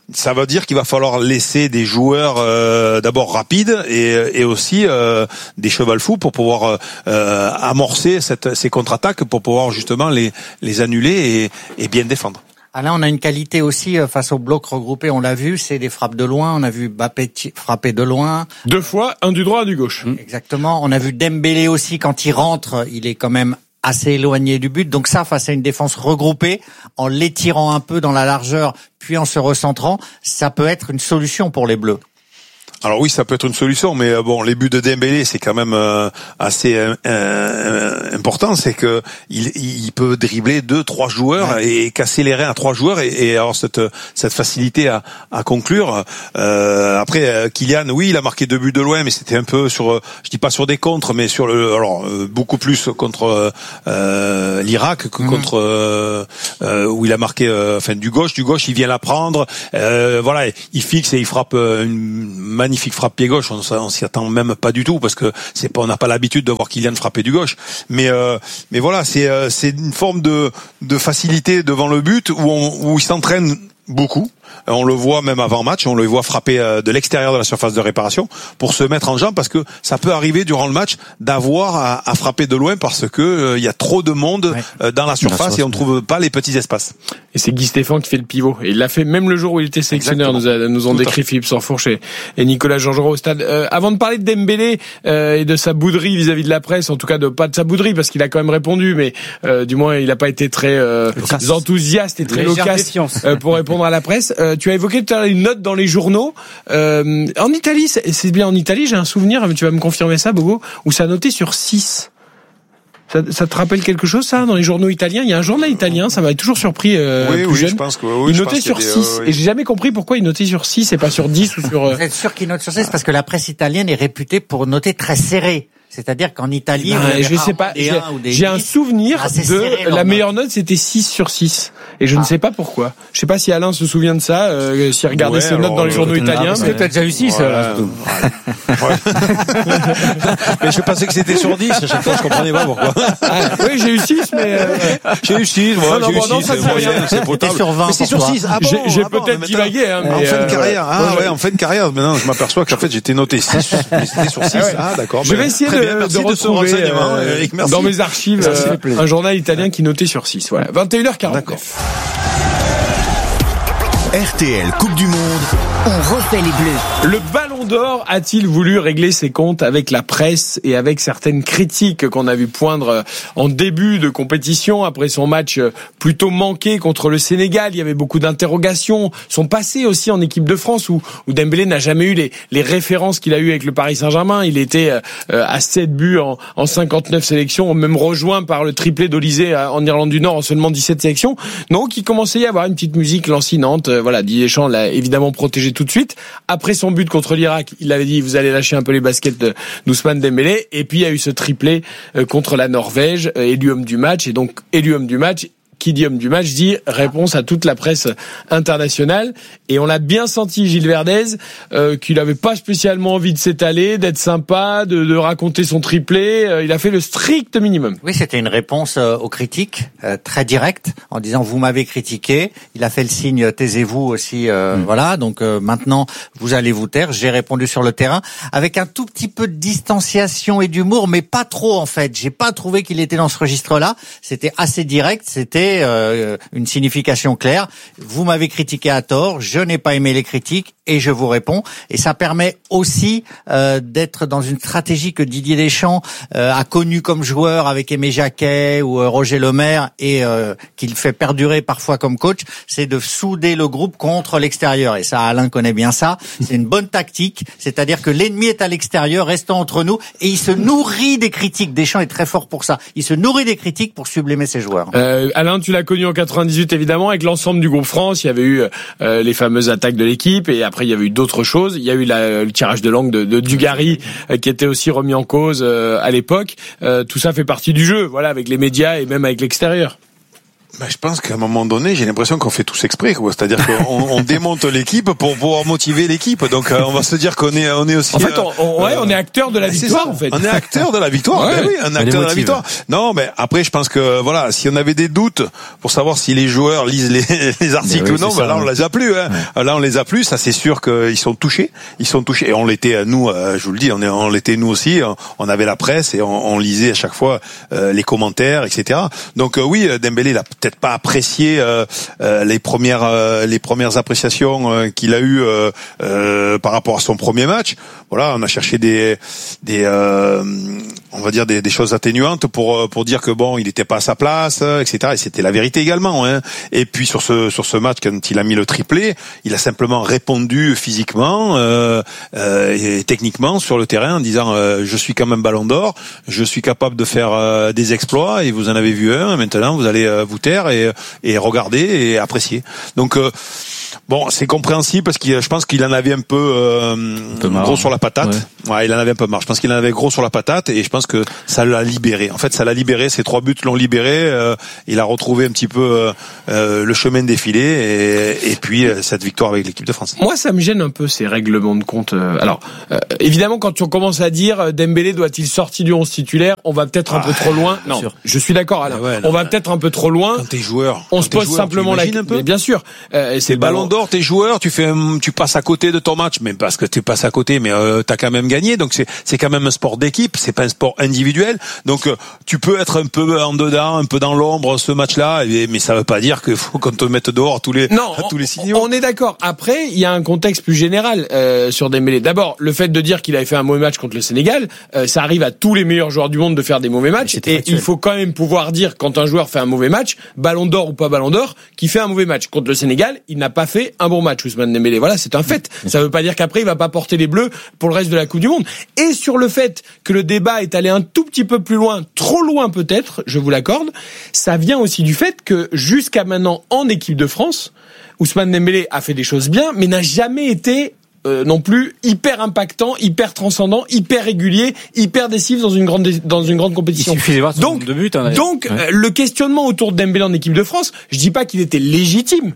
ça veut dire qu'il va falloir laisser des joueurs d'abord rapides et aussi des cheval fous pour pouvoir amorcer ces contre-attaques pour pouvoir justement les annuler et bien défendre. Ah là, on a une qualité aussi face au bloc regroupé, on l'a vu, c'est des frappes de loin. On a vu Mbappé frapper de loin. 2 fois, un du droit, un du gauche. Exactement. On a vu Dembélé aussi, quand il rentre, il est quand même assez éloigné du but. Donc ça, face à une défense regroupée, en l'étirant un peu dans la largeur, puis en se recentrant, ça peut être une solution pour les Bleus. Alors oui, ça peut être une solution, mais bon, les buts de Dembélé, c'est quand même assez important, c'est que il peut dribbler 2-3 joueurs et casser les reins à 3 joueurs et avoir cette facilité à conclure. Après, Kylian, oui, il a marqué 2 buts de loin, mais c'était un peu sur, je dis pas sur des contres, mais sur beaucoup plus contre l'Irak que contre où il a marqué du gauche, il vient la prendre, voilà, il fixe et il frappe une magnifique frappe pied gauche, on s'y attend même pas du tout parce que on n'a pas l'habitude de voir Kylian frapper du gauche. Mais voilà, c'est une forme de facilité devant le but où il s'entraîne beaucoup. On le voit même avant match, on le voit frapper de l'extérieur de la surface de réparation pour se mettre en jambe parce que ça peut arriver durant le match d'avoir à frapper de loin parce que il y a trop de monde dans la surface et on trouve pas les petits espaces. Et c'est Guy Stéphane qui fait le pivot. Et il l'a fait même le jour où il était sélectionneur, nous ont décrit Philippe Sanfourche et Nicolas Jean-Jean au stade. Avant de parler de Dembélé et de sa bouderie vis-à-vis de la presse, en tout cas pas de sa bouderie parce qu'il a quand même répondu, mais du moins il n'a pas été très enthousiaste et très loquace pour répondre à la presse. Tu as évoqué tout à l'heure une note dans les journaux. En Italie, c'est bien en Italie, j'ai un souvenir, tu vas me confirmer ça, Bobo, où ça a noté sur 6. Ça te rappelle quelque chose, ça, dans les journaux italiens? Il y a un journal italien, ça m'avait toujours surpris plus jeune. Je pense que oui, il notait sur 6. Et j'ai jamais compris pourquoi il notait sur 6 et pas sur 10 ou sur... Vous êtes sûr qu'il note sur 6? Parce que la presse italienne est réputée pour noter très serré. C'est-à-dire qu'en Italie, je sais pas, j'ai un souvenir de la meilleure note, c'était 6 sur 6. Et je ne sais pas pourquoi. Je sais pas si Alain se souvient de ça, s'il regardait ses notes dans les journaux italiens. Parce que t'as déjà eu 6. Mais je pensais que c'était sur 10, à chaque fois je comprenais pas pourquoi. Oui, j'ai eu 6, mais... J'ai eu 6, moi, j'ai eu 6, c'est potable. Sur 20, mais c'est sur 6. Ah bon, j'ai peut-être divagué, hein, en fin de carrière. En fin de carrière. Maintenant, je m'aperçois qu'en fait, j'étais noté 6, mais c'était sur 6. Ah, d'accord. Je vais essayer de retrouver dans mes archives un journal italien qui notait sur 6. Voilà. 21h49. RTL Coupe du Monde. On refait les Bleus. Le Ballon d'Or a-t-il voulu régler ses comptes avec la presse et avec certaines critiques qu'on a vu poindre en début de compétition après son match plutôt manqué contre le Sénégal? Il y avait beaucoup d'interrogations. Son passé aussi en équipe de France où Dembélé n'a jamais eu les références qu'il a eues avec le Paris Saint-Germain. Il était à 7 buts en 59 sélections, même rejoint par le triplé d'Olysée en Irlande du Nord en seulement 17 sélections. Donc il commençait à y avoir une petite musique lancinante. Voilà, Didier Deschamps l'a évidemment protégé tout de suite. Après son but contre l'Irak, il avait dit vous allez lâcher un peu les baskets d'Ousmane Dembélé. Et puis il y a eu ce triplé contre la Norvège, élu homme du match. Et donc élu homme du match, qui dit homme du match dit réponse à toute la presse internationale. Et on l'a bien senti, Gilles Verdez, qu'il avait pas spécialement envie de s'étaler, d'être sympa, de raconter son triplé. Il a fait le strict minimum. Oui, c'était une réponse aux critiques, très directe, en disant vous m'avez critiqué. Il a fait le signe taisez-vous aussi. Voilà, donc maintenant vous allez vous taire. J'ai répondu sur le terrain avec un tout petit peu de distanciation et d'humour, mais pas trop en fait. J'ai pas trouvé qu'il était dans ce registre-là. C'était assez direct. C'était une signification claire. Vous m'avez critiqué à tort, je n'ai pas aimé les critiques et je vous réponds. Et ça permet aussi d'être dans une stratégie que Didier Deschamps a connue comme joueur avec Aimé Jacquet ou Roger Lemaire et qu'il fait perdurer parfois comme coach, c'est de souder le groupe contre l'extérieur. Et ça, Alain connaît bien ça. C'est une bonne tactique, c'est-à-dire que l'ennemi est à l'extérieur, restons entre nous, et il se nourrit des critiques. Deschamps est très fort pour ça. Il se nourrit des critiques pour sublimer ses joueurs. Alain, tu l'as connu en 98 évidemment avec l'ensemble du groupe France. Il y avait eu les fameuses attaques de l'équipe et après il y avait eu d'autres choses. Il y a eu le tirage de langue de Dugarry qui était aussi remis en cause à l'époque. Tout ça fait partie du jeu, voilà, avec les médias et même avec l'extérieur. Je pense qu'à un moment donné, j'ai l'impression qu'on fait tous exprès, quoi. C'est-à-dire qu'on démonte l'équipe pour pouvoir motiver l'équipe. Donc, on va se dire qu'on est aussi. En fait, on est acteur de la victoire, en fait. On est acteur de la victoire. Ouais. Ben oui, un acteur de la victoire. Non, mais après, je pense que voilà, si on avait des doutes pour savoir si les joueurs lisent les articles ou non, là, on les a plus. Hein. Ouais. Là, on les a plus. Ça, c'est sûr qu'ils sont touchés. Et on l'était, nous, je vous le dis, on l'était nous aussi. On avait la presse et on lisait à chaque fois les commentaires, etc. Donc oui, Dembélé, il a peut-être pas apprécié les premières appréciations qu'il a eues par rapport à son premier match. Voilà, on a cherché on va dire des choses atténuantes pour dire que bon, il était pas à sa place, etc. Et c'était la vérité également. Hein. Et puis sur ce match, quand il a mis le triplé, il a simplement répondu physiquement et techniquement sur le terrain en disant je suis quand même Ballon d'Or, je suis capable de faire des exploits et vous en avez vu un. Maintenant, vous allez vous taire et regarder et apprécier. Donc bon, c'est compréhensible parce que je pense qu'il en avait un peu gros sur la patate. Ouais, il en avait un peu marre. Je pense qu'il en avait gros sur la patate et je pense que ça l'a libéré. En fait, ça l'a libéré. Ces 3 buts l'ont libéré. Il a retrouvé un petit peu le chemin défilé et puis cette victoire avec l'équipe de France. Moi, ça me gêne un peu ces règlements de compte. Alors, évidemment, quand on commence à dire Dembélé doit-il sortir du 11 titulaire, on va peut-être un peu trop loin. Non, je suis d'accord, Alain. On va peut-être un peu trop loin. Quand t'es joueur, on se pose simplement la question. Bien sûr, c'est Ballon d'Or. T'es joueur, tu passes à côté de ton match, même parce que tu passes à côté, mais t'as quand même gagné. Donc c'est quand même un sport d'équipe, c'est pas un sport individuel. Donc tu peux être un peu en dedans, un peu dans l'ombre ce match-là, mais ça veut pas dire qu'il faut qu'on te mette dehors tous les signaux. On est d'accord. Après, il y a un contexte plus général sur Dembélé. D'abord, le fait de dire qu'il avait fait un mauvais match contre le Sénégal, ça arrive à tous les meilleurs joueurs du monde de faire des mauvais matchs. Et il faut quand même pouvoir dire quand un joueur fait un mauvais match, Ballon d'Or ou pas Ballon d'Or, qu'il fait un mauvais match. Contre le Sénégal, il n'a pas fait un bon match, Ousmane Dembélé. Voilà, c'est un fait. Ça veut pas dire qu'après, il va pas porter les bleus pour le reste de la Coupe du Monde. Et sur le fait que le débat est allé un tout petit peu plus loin, trop loin peut-être, je vous l'accorde, ça vient aussi du fait que jusqu'à maintenant, en équipe de France, Ousmane Dembélé a fait des choses bien, mais n'a jamais été non plus hyper impactant, hyper transcendant, hyper régulier, hyper décisif dans une grande compétition. Il suffit de voir son nombre de buts. Le questionnement autour de Dembélé en équipe de France, je dis pas qu'il était légitime,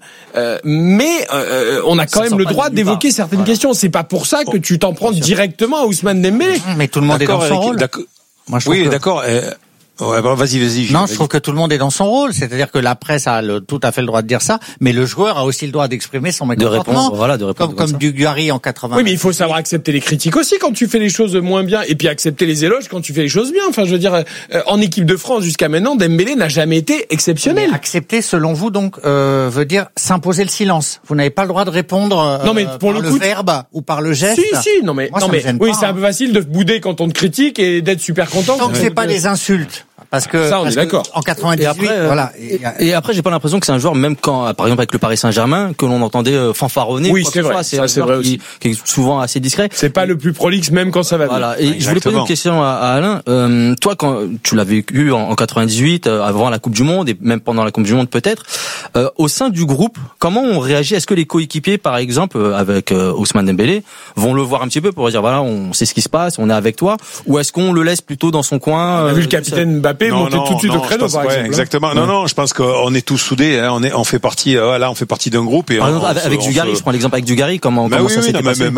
mais on a quand même le droit d'évoquer certaines questions. C'est pas pour ça que tu t'en prends directement à Ousmane Dembélé. Mais tout le monde est dans son rôle. Moi, je d'accord. Ouais, bon, vas-y. Non, je trouve que tout le monde est dans son rôle. C'est-à-dire que la presse a tout à fait le droit de dire ça, mais le joueur a aussi le droit d'exprimer son mécontentement. De répondre. Comme Dugarry en 80. Oui, mais il faut savoir accepter les critiques aussi quand tu fais les choses moins bien, et puis accepter les éloges quand tu fais les choses bien. Enfin, je veux dire, en équipe de France jusqu'à maintenant, Dembélé n'a jamais été exceptionnel. Mais accepter, selon vous, donc, veut dire s'imposer le silence. Vous n'avez pas le droit de répondre non, mais pour par le verbe ou par le geste. Si, non mais, oui, c'est un peu facile de bouder quand on te critique et d'être super content. Tant que c'est pas des insultes. Parce que, ça, on est d'accord. En 98, voilà. Et après, j'ai pas l'impression que c'est un joueur, même quand, par exemple, avec le Paris Saint-Germain, que l'on entendait fanfaronner. Oui, c'est vrai. C'est vrai aussi. Qui est souvent assez discret. C'est pas le plus prolixe, même quand ça va bien. Voilà. Et je voulais poser une question à Alain. Toi, quand tu l'as vécu en 98, avant la Coupe du Monde et même pendant la Coupe du Monde peut-être, au sein du groupe, comment on réagit? Est-ce que les coéquipiers, par exemple, avec Ousmane Dembélé, vont le voir un petit peu pour dire voilà, on sait ce qui se passe, on est avec toi, ou est-ce qu'on le laisse plutôt dans son coin? On a vu le capitaine Mbappé monter tout de suite au créneau, par exemple. Exactement. Non, je pense qu'on est tous soudés. Hein. On fait partie. On fait partie d'un groupe. Et par exemple, avec Dugarry, je prends l'exemple avec Dugarry. Comment ça s'était passé?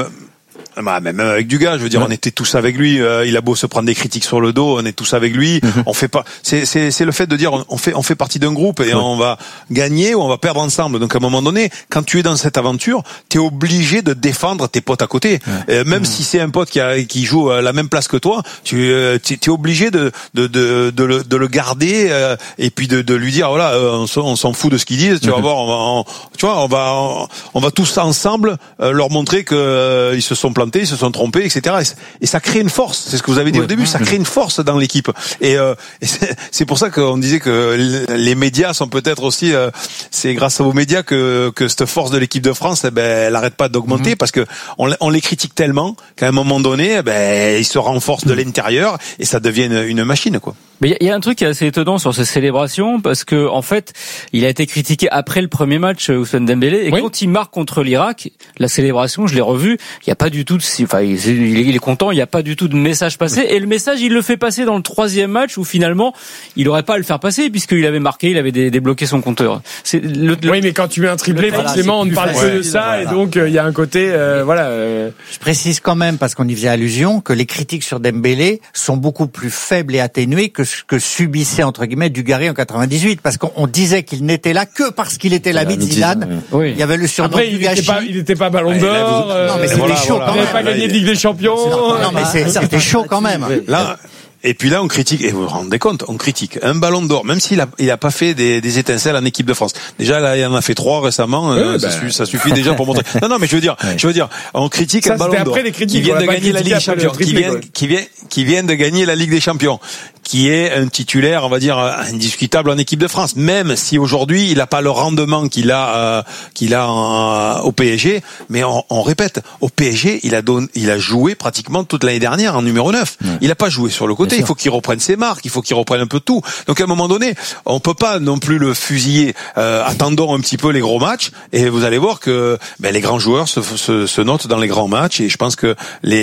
Même avec Dugas, je veux dire, on était tous avec lui. Il a beau se prendre des critiques sur le dos, on est tous avec lui. On fait pas. C'est le fait de dire on fait partie d'un groupe et on va gagner ou on va perdre ensemble. Donc à un moment donné, quand tu es dans cette aventure, t'es obligé de défendre tes potes à côté. Même si c'est un pote qui joue à la même place que toi, t'es obligé de le garder et puis de lui dire voilà, on s'en fout de ce qu'ils disent. Tu vas voir, on va tous ensemble leur montrer que ils se sont plantés, ils se sont trompés, etc. Et ça crée une force. C'est ce que vous avez dit au début. Ça crée une force dans l'équipe. Et c'est pour ça qu'on disait que les médias sont peut-être aussi. C'est grâce aux médias que cette force de l'équipe de France, elle n'arrête pas d'augmenter parce que on les critique tellement qu'à un moment donné, ils se renforcent de l'intérieur et ça devient une machine, quoi. Mais il y a un truc qui est assez étonnant sur ces célébrations, parce que en fait, il a été critiqué après le premier match, Ousmane Dembélé, et quand il marque contre l'Irak, la célébration, je l'ai revu, il y a pas du tout il est content, il y a pas du tout de message passé, et le message, il le fait passer dans le troisième match où finalement, il aurait pas à le faire passer puisqu'il avait marqué, il avait débloqué son compteur. Oui, mais quand tu mets un triplé, forcément, on ne parle que de ça, et donc il y a un côté, Je précise quand même, parce qu'on y faisait allusion, que les critiques sur Dembélé sont beaucoup plus faibles et atténuées que ce que subissait, entre guillemets, Dugarry en 98, parce qu'on disait qu'il n'était là que parce qu'il était l'ami de Zidane. Oui. Il y avait le surnom Après, du gâchis. il était pas Ballon d'Or. Non, mais c'était chaud quand même. Il n'avait pas gagné de Ligue des Champions. Non, mais c'était chaud quand même. Là, et puis là, on critique, et vous vous rendez compte, on critique un Ballon d'Or, même s'il a pas fait des étincelles en équipe de France. Déjà, là, il en a fait 3 récemment, ça suffit déjà pour montrer. Non, mais je veux dire, on critique un Ballon d'Or qui vient de gagner la Ligue des Champions, qui vient de gagner la Ligue des Champions, qui est un titulaire, on va dire, indiscutable en équipe de France, même si aujourd'hui, il a pas le rendement qu'il a au PSG, mais on répète, au PSG, il a joué pratiquement toute l'année dernière en numéro 9. Il a pas joué sur le côté. Il faut qu'il reprenne ses marques, il faut qu'il reprenne un peu tout. Donc à un moment donné, on peut pas non plus le fusiller. Attendons un petit peu les gros matchs, et vous allez voir que les grands joueurs se notent dans les grands matchs, et je pense que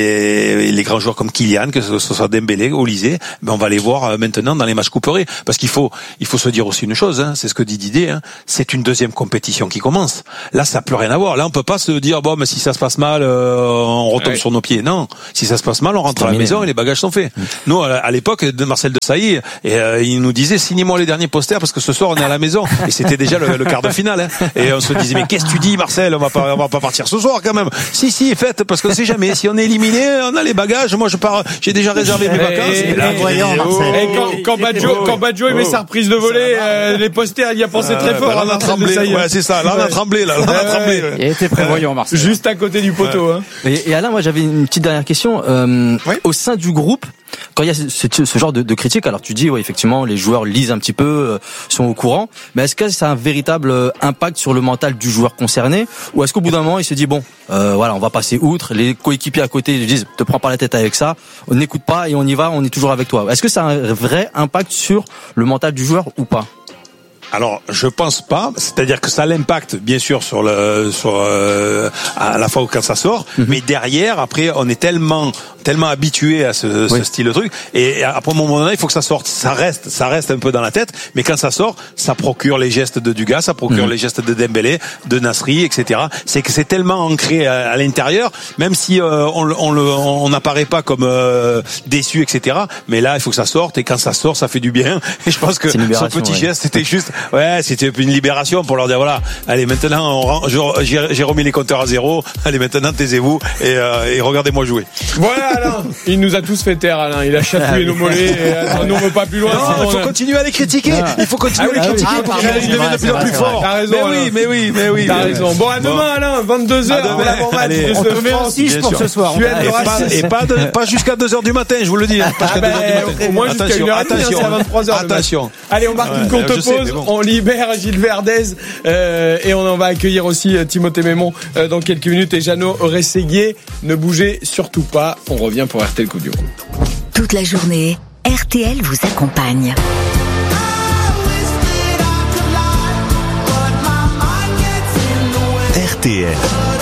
les grands joueurs comme Kylian, que ce soit Dembélé, Olysée, on va les voir maintenant dans les matchs couperés, parce qu'il faut se dire aussi une chose, c'est ce que dit Didier, c'est une deuxième compétition qui commence. Là, ça n'a plus rien à voir. Là, on peut pas se dire mais si ça se passe mal, on retombe sur nos pieds. Non, si ça se passe mal, on rentre à la maison et les bagages sont faits. Nous, à l'époque de Marcel Desailly, il nous disait signez-moi les derniers posters parce que ce soir on est à la maison, et c'était déjà le quart de finale, et on se disait mais qu'est-ce que tu dis, Marcel, on va pas partir ce soir quand même. Si, faites, parce qu'on sait jamais, si on est éliminé, on a les bagages, moi je pars, j'ai déjà réservé mes vacances. Et là, voyons, Marcel. Quand Badjo met sa reprise de volée, les posters, il y a pensé très fort. Là, on a tremblé. Ouais, c'est ça. Là, on a tremblé. Là, on a tremblé. Il était prévoyant, Marcel. Juste à côté du poteau. Et Alain, moi, j'avais une petite dernière question. Au sein du groupe, quand il y a ce genre de critiques, alors tu dis, effectivement, les joueurs lisent un petit peu, sont au courant, mais est-ce que ça a un véritable impact sur le mental du joueur concerné, ou est-ce qu'au bout d'un moment, il se dit, on va passer outre, les coéquipiers à côté lui disent, te prends pas la tête avec ça, on n'écoute pas et on y va, on est toujours avec toi. Est-ce que ça a un vrai impact sur le mental du joueur ou pas? Alors, je pense pas. C'est-à-dire que ça l'impacte, bien sûr, à la fois quand ça sort, mais derrière, après, on est tellement habitué à ce style de truc, et après un moment donné, il faut que ça sorte. Ça reste un peu dans la tête, mais quand ça sort, ça procure les gestes de Dugas, ça procure les gestes de Dembélé, de Nasri, etc. C'est que c'est tellement ancré à l'intérieur, même si on n'apparaît pas comme déçu, etc. Mais là, il faut que ça sorte, et quand ça sort, ça fait du bien. Et je pense que son petit geste, c'était juste, c'était une libération pour leur dire voilà, allez, maintenant j'ai remis les compteurs à zéro. Allez, maintenant taisez-vous et regardez-moi jouer. Voilà, Alain. Il nous a tous fait taire, Alain. Il a chatouillé nos mollets. Nous, on veut pas plus loin. Non, il faut continuer à les critiquer. Il faut continuer à les critiquer pour qu'ils deviennent de plus en plus forts. T'as raison. Mais oui. T'as raison. Bon, à demain, Alain. 22h. On te met un 6 pour ce soir. Et pas jusqu'à 2h du matin, je vous le dis. Au moins jusqu'à 1h30, c'est à 23h. Attention. Allez, on marque une courte pause. On libère Gilles Verdez et on va accueillir aussi Timothée Mémon dans quelques minutes, et Jeannot Rességuier. Ne bougez surtout pas. On revient pour RTL Coupe du Monde. Toute la journée, RTL vous accompagne. RTL,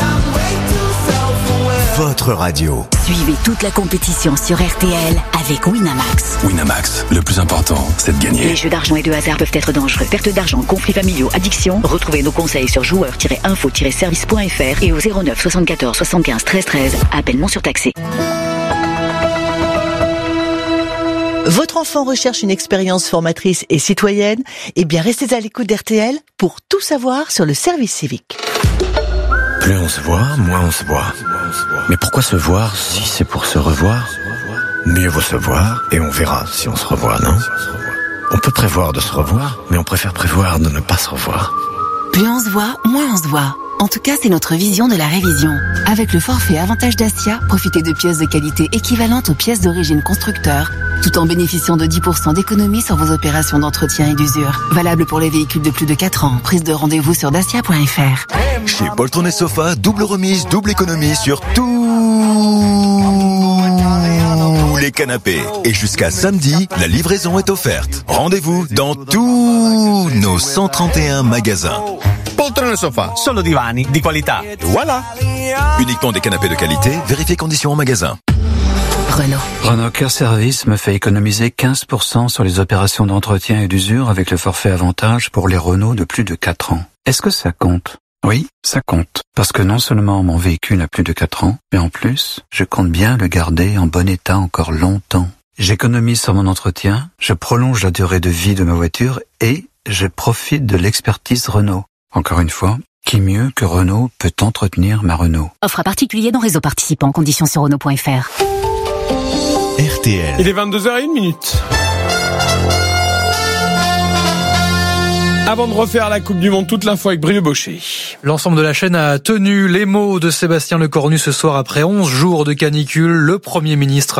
votre radio. Suivez toute la compétition sur RTL avec Winamax. Winamax, le plus important, c'est de gagner. Les jeux d'argent et de hasard peuvent être dangereux. Perte d'argent, conflits familiaux, addiction. Retrouvez nos conseils sur joueurs-info-service.fr et au 09 74 75 13 13. Appel non surtaxé. Votre enfant recherche une expérience formatrice et citoyenne? Eh bien, restez à l'écoute d'RTL pour tout savoir sur le service civique. Plus on se voit, moins on se voit. Mais pourquoi se voir si c'est pour se revoir? Mieux vaut se voir et on verra si on se revoit, non? On peut prévoir de se revoir, mais on préfère prévoir de ne pas se revoir. Plus on se voit, moins on se voit. En tout cas, c'est notre vision de la révision. Avec le forfait Avantage Dacia, profitez de pièces de qualité équivalentes aux pièces d'origine constructeur, tout en bénéficiant de 10% d'économie sur vos opérations d'entretien et d'usure. Valable pour les véhicules de plus de 4 ans. Prise de rendez-vous sur dacia.fr. Chez Poltron et Sofa, double remise, double économie sur tous les les canapés. Et jusqu'à samedi, la livraison est offerte. Rendez-vous dans tous nos 131 magasins. Poltrone sofa, solo divani di qualità. Voilà. Uniquement des canapés de qualité, vérifiez conditions en magasin. Renault Care Service me fait économiser 15% sur les opérations d'entretien et d'usure avec le forfait avantage pour les Renault de plus de 4 ans. Est-ce que ça compte ? Oui, ça compte. Parce que non seulement mon véhicule a plus de 4 ans, mais en plus, je compte bien le garder en bon état encore longtemps. J'économise sur mon entretien, je prolonge la durée de vie de ma voiture et je profite de l'expertise Renault. Encore une fois, qui mieux que Renault peut entretenir ma Renault ? Offre à particulier dans réseau participant. Conditions sur Renault.fr. RTL. Il est 22h01. Avant de refaire la Coupe du Monde, toute l'info avec Brieux Baucher. L'ensemble de la chaîne a tenu les mots de Sébastien Lecornu ce soir après 11 jours de canicule. Le Premier ministre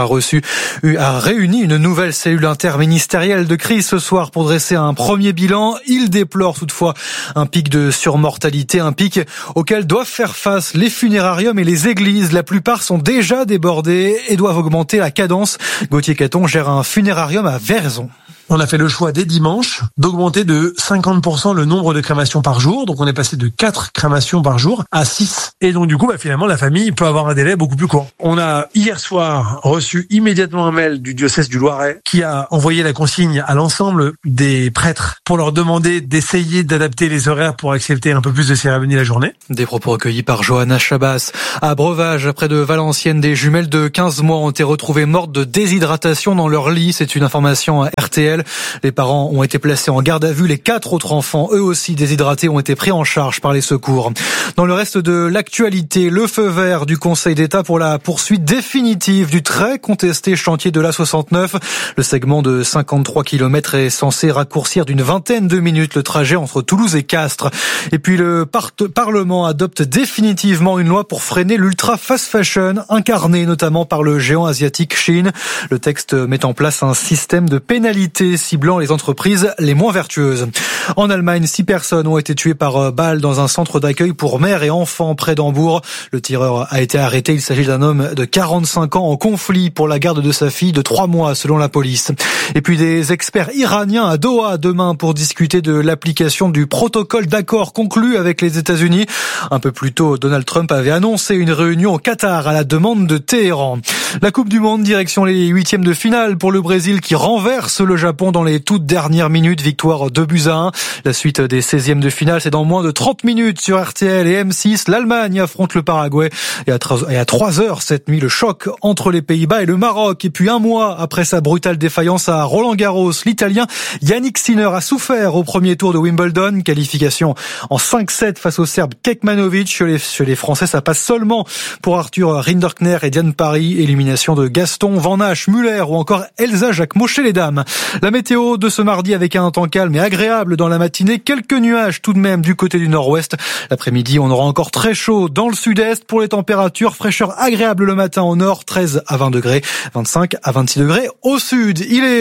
a réuni une nouvelle cellule interministérielle de crise ce soir pour dresser un premier bilan. Il déplore toutefois un pic de surmortalité, un pic auquel doivent faire face les funérariums et les églises. La plupart sont déjà débordés et doivent augmenter la cadence. Gauthier Caton gère un funérarium à Vierzon. On a fait le choix dès dimanche d'augmenter de 50% le nombre de crémations par jour. Donc on est passé de 4 crémations par jour à 6. Et donc du coup, finalement, la famille peut avoir un délai beaucoup plus court. On a hier soir reçu immédiatement un mail du diocèse du Loiret qui a envoyé la consigne à l'ensemble des prêtres pour leur demander d'essayer d'adapter les horaires pour accepter un peu plus de cérémonies la journée. Des propos recueillis par Johanna Chabas. À Breuvage, près de Valenciennes, des jumelles de 15 mois ont été retrouvées mortes de déshydratation dans leur lit. C'est une information à RTL. Les parents ont été placés en garde à vue. Les 4 autres enfants, eux aussi déshydratés, ont été pris en charge par les secours. Dans le reste de l'actualité, le feu vert du Conseil d'État pour la poursuite définitive du très contesté chantier de l'A69. Le segment de 53 km est censé raccourcir d'une vingtaine de minutes le trajet entre Toulouse et Castres. Et puis le Parlement adopte définitivement une loi pour freiner l'ultra fast fashion, incarnée notamment par le géant asiatique Shein. Le texte met en place un système de pénalités ciblant les entreprises les moins vertueuses. En Allemagne, 6 personnes ont été tuées par balle dans un centre d'accueil pour mères et enfants près d'Hambourg. Le tireur a été arrêté. Il s'agit d'un homme de 45 ans en conflit pour la garde de sa fille de 3 mois selon la police. Et puis des experts iraniens à Doha demain pour discuter de l'application du protocole d'accord conclu avec les États-Unis. Un peu plus tôt, Donald Trump avait annoncé une réunion au Qatar à la demande de Téhéran. La Coupe du Monde, direction les 8e de finale pour le Brésil qui renverse le Japon dans les toutes dernières minutes, victoire 2-1. La suite des 16e de finale, c'est dans moins de 30 minutes sur RTL et M6. L'Allemagne affronte le Paraguay et à 3h cette nuit, le choc entre les Pays-Bas et le Maroc. Et puis un mois après sa brutale défaillance à Roland-Garros, l'Italien Yannick Sinner a souffert au premier tour de Wimbledon. Qualification en 5-7 face au Serbe Kekmanovic. Chez les Français, ça passe seulement pour Arthur Rinderkner et Diane Parry. Élimination de Gaston, Van Hache, Muller ou encore Elsa Jacquemot chez les dames. La météo de ce mardi avec un temps calme et agréable dans la matinée. Quelques nuages tout de même du côté du nord-ouest. L'après-midi, on aura encore très chaud dans le sud-est. Pour les températures, fraîcheur agréable le matin au nord, 13 à 20 degrés, 25 à 26 degrés au sud. Il est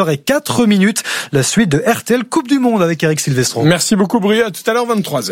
22h04. La suite de RTL Coupe du Monde avec Eric Silvestro. Merci beaucoup Brieux, à tout à l'heure 23h.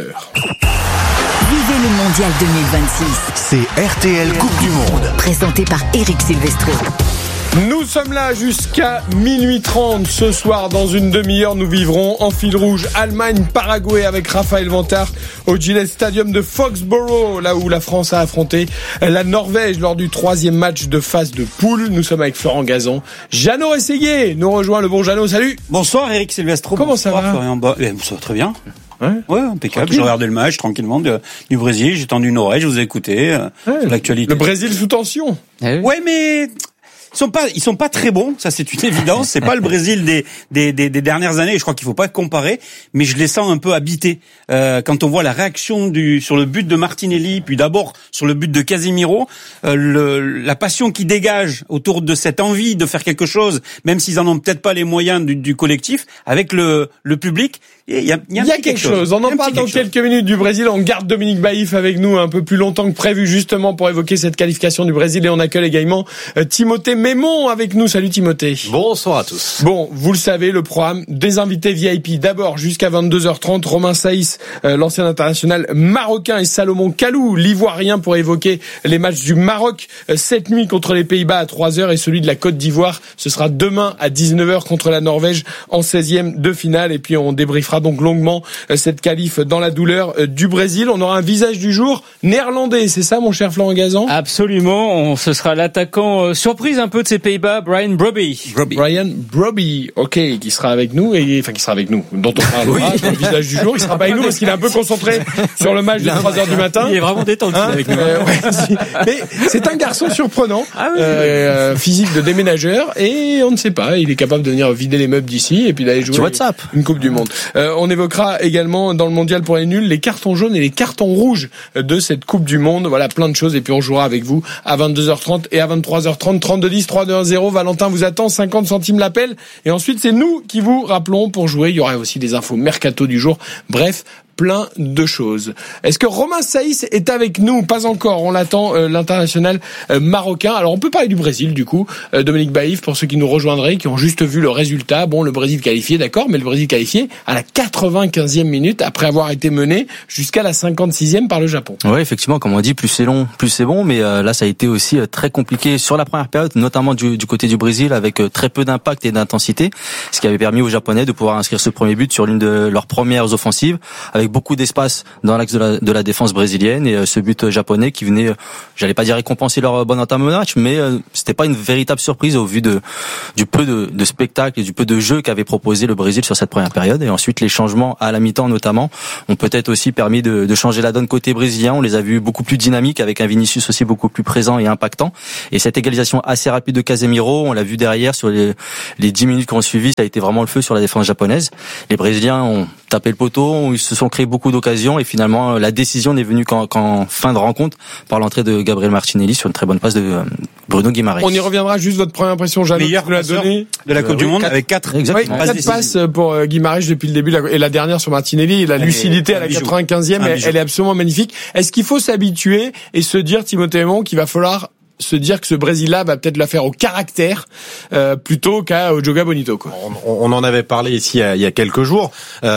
Vivez le Mondial 2026. C'est RTL Coupe du Monde. Présenté par Eric Silvestro. Nous sommes là jusqu'à minuit 30 ce soir. Dans une demi-heure, nous vivrons en fil rouge Allemagne-Paraguay avec Raphaël Vantard au Gillette Stadium de Foxborough, là où la France a affronté la Norvège lors du 3e match de phase de poule. Nous sommes avec Florent Gazan. Jeannot Rességuier nous rejoint. Le bon Jeannot, salut. Bonsoir Eric Silvestro. Comment ça va Florian ça va très bien. Ouais, impeccable. Tranquille. J'ai regardé le match tranquillement du Brésil. J'ai tendu une oreille, je vous ai écouté sur l'actualité. Le Brésil sous tension. Ouais, mais ils sont pas très bons, ça c'est une évidence. C'est pas le Brésil des dernières années. Je crois qu'il faut pas comparer, mais je les sens un peu habités. Quand on voit la réaction sur le but de Martinelli, puis d'abord sur le but de Casemiro, la passion qui dégage autour de cette envie de faire quelque chose, même s'ils en ont peut-être pas les moyens du collectif, avec le public. Il y a quelque chose. On en parle dans quelques minutes du Brésil. On garde Dominique Baïf avec nous un peu plus longtemps que prévu, justement pour évoquer cette qualification du Brésil. Et on accueille également Timothée Mémon avec nous. Salut Timothée. Bonsoir à tous. Bon, vous le savez, le programme des invités VIP. D'abord, jusqu'à 22h30, Romain Saïs, l'ancien international marocain, et Salomon Kalou, l'ivoirien, pour évoquer les matchs du Maroc cette nuit contre les Pays-Bas à 3h et celui de la Côte d'Ivoire. Ce sera demain à 19h contre la Norvège en 16e de finale. Et puis on débriefera donc longuement cette qualif dans la douleur du Brésil. On aura un visage du jour néerlandais, c'est ça mon cher Florent Gazan? Absolument, ce sera l'attaquant surprise un peu de ces Pays-Bas, Brian Brobbey. Brian Brobbey, ok, qui sera avec nous, dont on parlera dans le visage du jour. Il sera pas avec nous parce qu'il est un peu concentré sur le match de 3h du matin. Il est vraiment détendu avec nous. Mais c'est un garçon surprenant, physique de déménageur, et on ne sait pas, il est capable de venir vider les meubles d'ici et puis d'aller jouer une Coupe du Monde. On évoquera également dans le mondial pour les nuls les cartons jaunes et les cartons rouges de cette Coupe du Monde. Voilà, plein de choses, et puis on jouera avec vous à 22h30 et à 23h30. 3210 320. Valentin vous attend, 50 centimes l'appel, et ensuite c'est nous qui vous rappelons pour jouer. Il y aura aussi des infos mercato du jour. Bref, plein de choses. Est-ce que Romain Saïs est avec nous? Pas encore, on l'attend, l'international marocain. Alors on peut parler du Brésil du coup, Dominique Baïf, pour ceux qui nous rejoindraient, qui ont juste vu le résultat. Bon, le Brésil qualifié, d'accord, mais le Brésil qualifié à la 95e minute après avoir été mené jusqu'à la 56e par le Japon. Ouais, effectivement, comme on dit, plus c'est long, plus c'est bon, mais là ça a été aussi très compliqué sur la première période, notamment du côté du Brésil, avec très peu d'impact et d'intensité, ce qui avait permis aux Japonais de pouvoir inscrire ce premier but sur l'une de leurs premières offensives, avec beaucoup d'espace dans l'axe de la défense brésilienne, et ce but japonais qui venait, j'allais pas dire récompenser leur bonne entame de match, mais c'était pas une véritable surprise au vu du peu de spectacle et du peu de jeu qu'avait proposé le Brésil sur cette première période. Et ensuite les changements à la mi-temps notamment ont peut-être aussi permis de changer la donne côté brésilien. On les a vus beaucoup plus dynamiques, avec un Vinicius aussi beaucoup plus présent et impactant, et cette égalisation assez rapide de Casemiro, on l'a vu derrière sur les 10 minutes qui ont suivi, ça a été vraiment le feu sur la défense japonaise. Les Brésiliens ont tapé le poteau, ils se sont créé beaucoup d'occasions, et finalement la décision n'est venue qu'en fin de rencontre par l'entrée de Gabriel Martinelli sur une très bonne passe de Bruno Guimaraes. On y reviendra. Juste votre première impression, Jeanne, meilleur passeur de la Coupe du Monde, avec 4 passes pour Guimaraes depuis le début, et la dernière sur Martinelli. La lucidité à la 95e, elle est absolument magnifique. Est-ce qu'il faut s'habituer et se dire, Timothée Mémon, qu'il va falloir se dire que ce Brésil-là va peut-être l'affaire au caractère plutôt qu'à Joga Bonito, quoi. On en avait parlé ici il y a quelques jours.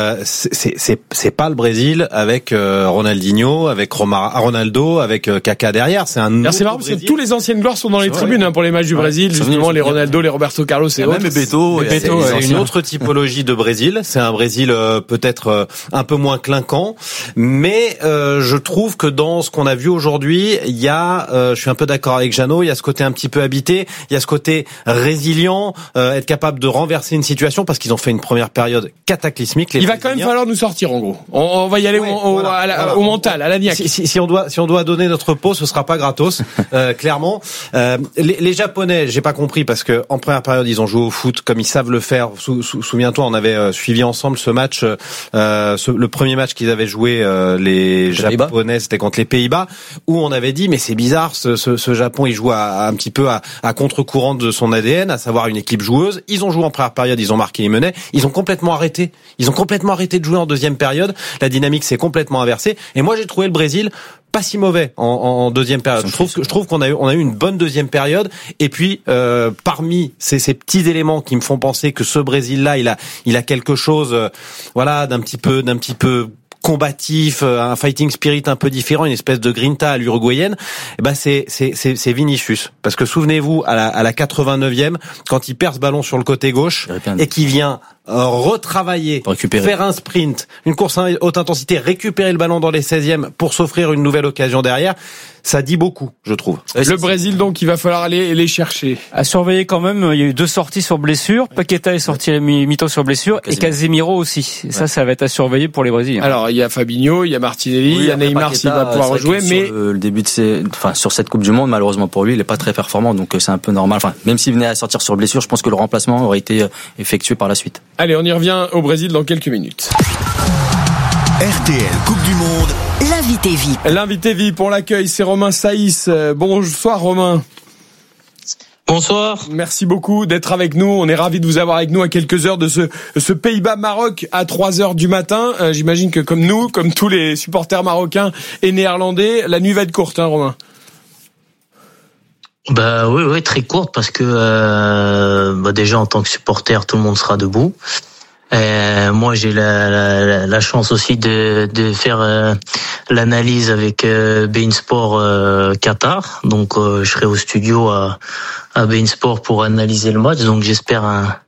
C'est pas le Brésil avec Ronaldinho, avec Ronaldo, avec Kaká derrière. C'est un c'est marrant parce que tous les anciennes gloires sont dans les tribunes pour les matchs du Brésil, justement les Ronaldo, les Roberto Carlos et autres. Même Beto. C'est une autre typologie de Brésil. C'est un Brésil peut-être un peu moins clinquant, mais je trouve que dans ce qu'on a vu aujourd'hui, il y a, je suis un peu d'accord avec Jeannot, il y a ce côté un petit peu habité, il y a ce côté résilient, être capable de renverser une situation, parce qu'ils ont fait une première période cataclysmique. Il va quand même falloir nous sortir, en gros. On va y aller au mental, à la niaque. Si on doit donner notre peau, ce sera pas gratos, clairement. Les Japonais, j'ai pas compris, parce que en première période, ils ont joué au foot comme ils savent le faire. Souviens-toi, on avait suivi ensemble ce match, le premier match qu'ils avaient joué, les Japonais, c'était contre les Pays-Bas, où on avait dit, mais c'est bizarre, ce Japon, il joue un petit peu à contre-courant de son ADN, à savoir une équipe joueuse. Ils ont joué en première période, ils ont marqué, ils menaient. Ils ont complètement arrêté. Ils ont complètement arrêté de jouer en deuxième période. La dynamique s'est complètement inversée. Et moi, j'ai trouvé le Brésil pas si mauvais en deuxième période. Je trouve qu'on a eu une bonne deuxième période. Et puis parmi ces petits éléments qui me font penser que ce Brésil-là, il a quelque chose, d'un petit peu combatif, un fighting spirit un peu différent, une espèce de grinta à l'uruguayenne, c'est Vinicius. Parce que souvenez-vous, à la 89e, quand il perd ce ballon sur le côté gauche et qu'il vient retravailler, faire un sprint, une course à haute intensité, récupérer le ballon dans les 16e pour s'offrir une nouvelle occasion derrière, ça dit beaucoup, je trouve. Le Brésil, donc, il va falloir aller les chercher. À surveiller quand même, il y a eu 2 sorties sur blessure. Paqueta est sorti à la mi-temps sur blessure, et Casemiro aussi. Et ça va être à surveiller pour les Brésiliens. Alors, il y a Fabinho, il y a Martinelli, il y a Neymar s'il va pouvoir rejouer, mais sur le début sur cette Coupe du Monde, malheureusement pour lui, il est pas très performant, donc c'est un peu normal. Enfin, même s'il venait à sortir sur blessure, je pense que le remplacement aurait été effectué par la suite. Allez, on y revient au Brésil dans quelques minutes. RTL Coupe du Monde. L'invité VIP. L'invité VIP, on l'accueille, c'est Romain Saïs. Bonsoir Romain. Bonsoir. Merci beaucoup d'être avec nous. On est ravis de vous avoir avec nous à quelques heures de ce Pays-Bas-Maroc à 3h du matin. J'imagine que comme nous, comme tous les supporters marocains et néerlandais, la nuit va être courte, hein Romain? Oui, très courte parce que déjà en tant que supporter, tout le monde sera debout. Moi, j'ai la chance aussi de faire l'analyse avec beIN Sport Qatar. Donc, je serai au studio à beIN Sport pour analyser le match. Donc, j'espère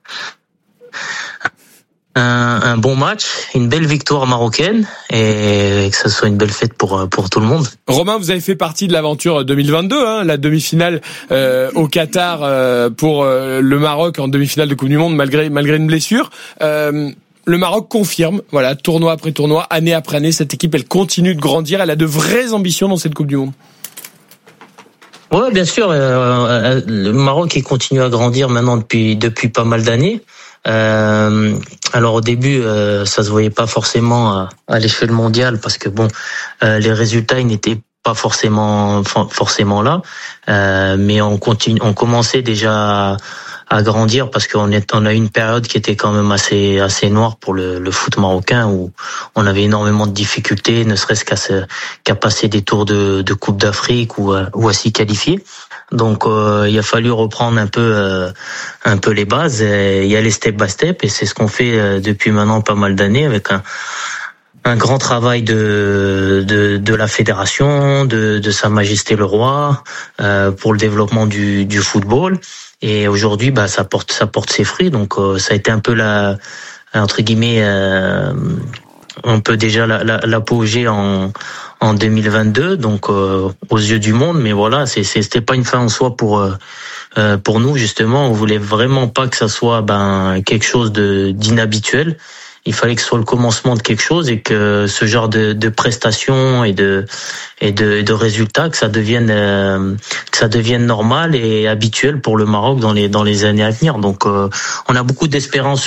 un bon match, une belle victoire marocaine et que ça soit une belle fête pour tout le monde. Romain, vous avez fait partie de l'aventure 2022, la demi-finale au Qatar pour le Maroc en demi-finale de Coupe du Monde malgré une blessure. Le Maroc confirme, tournoi après tournoi, année après année, cette équipe elle continue de grandir, elle a de vraies ambitions dans cette Coupe du Monde. Ouais, bien sûr, le Maroc il continue à grandir maintenant depuis pas mal d'années. Alors au début, ça se voyait pas forcément à l'échelle mondiale parce que les résultats ils n'étaient pas forcément là, mais on commençait déjà à grandir parce qu'on a eu une période qui était quand même assez noire pour le foot marocain où on avait énormément de difficultés, ne serait-ce qu'à passer des tours de Coupe d'Afrique ou à s'y qualifier. Donc il a fallu reprendre un peu les bases et y aller step by step et c'est ce qu'on fait depuis maintenant pas mal d'années avec un grand travail de la fédération, de Sa Majesté le Roi pour le développement du football. Et aujourd'hui, ça porte ses fruits. Donc, ça a été un peu entre guillemets, un peu déjà l'apogée en 2022. Donc, aux yeux du monde. Mais voilà, c'était pas une fin en soi pour nous justement. On voulait vraiment pas que ça soit quelque chose d'inhabituel. Il fallait que ce soit le commencement de quelque chose et que ce genre de prestations et de résultats que ça devienne normal et habituel pour le Maroc dans les années à venir. Donc on a beaucoup d'espérance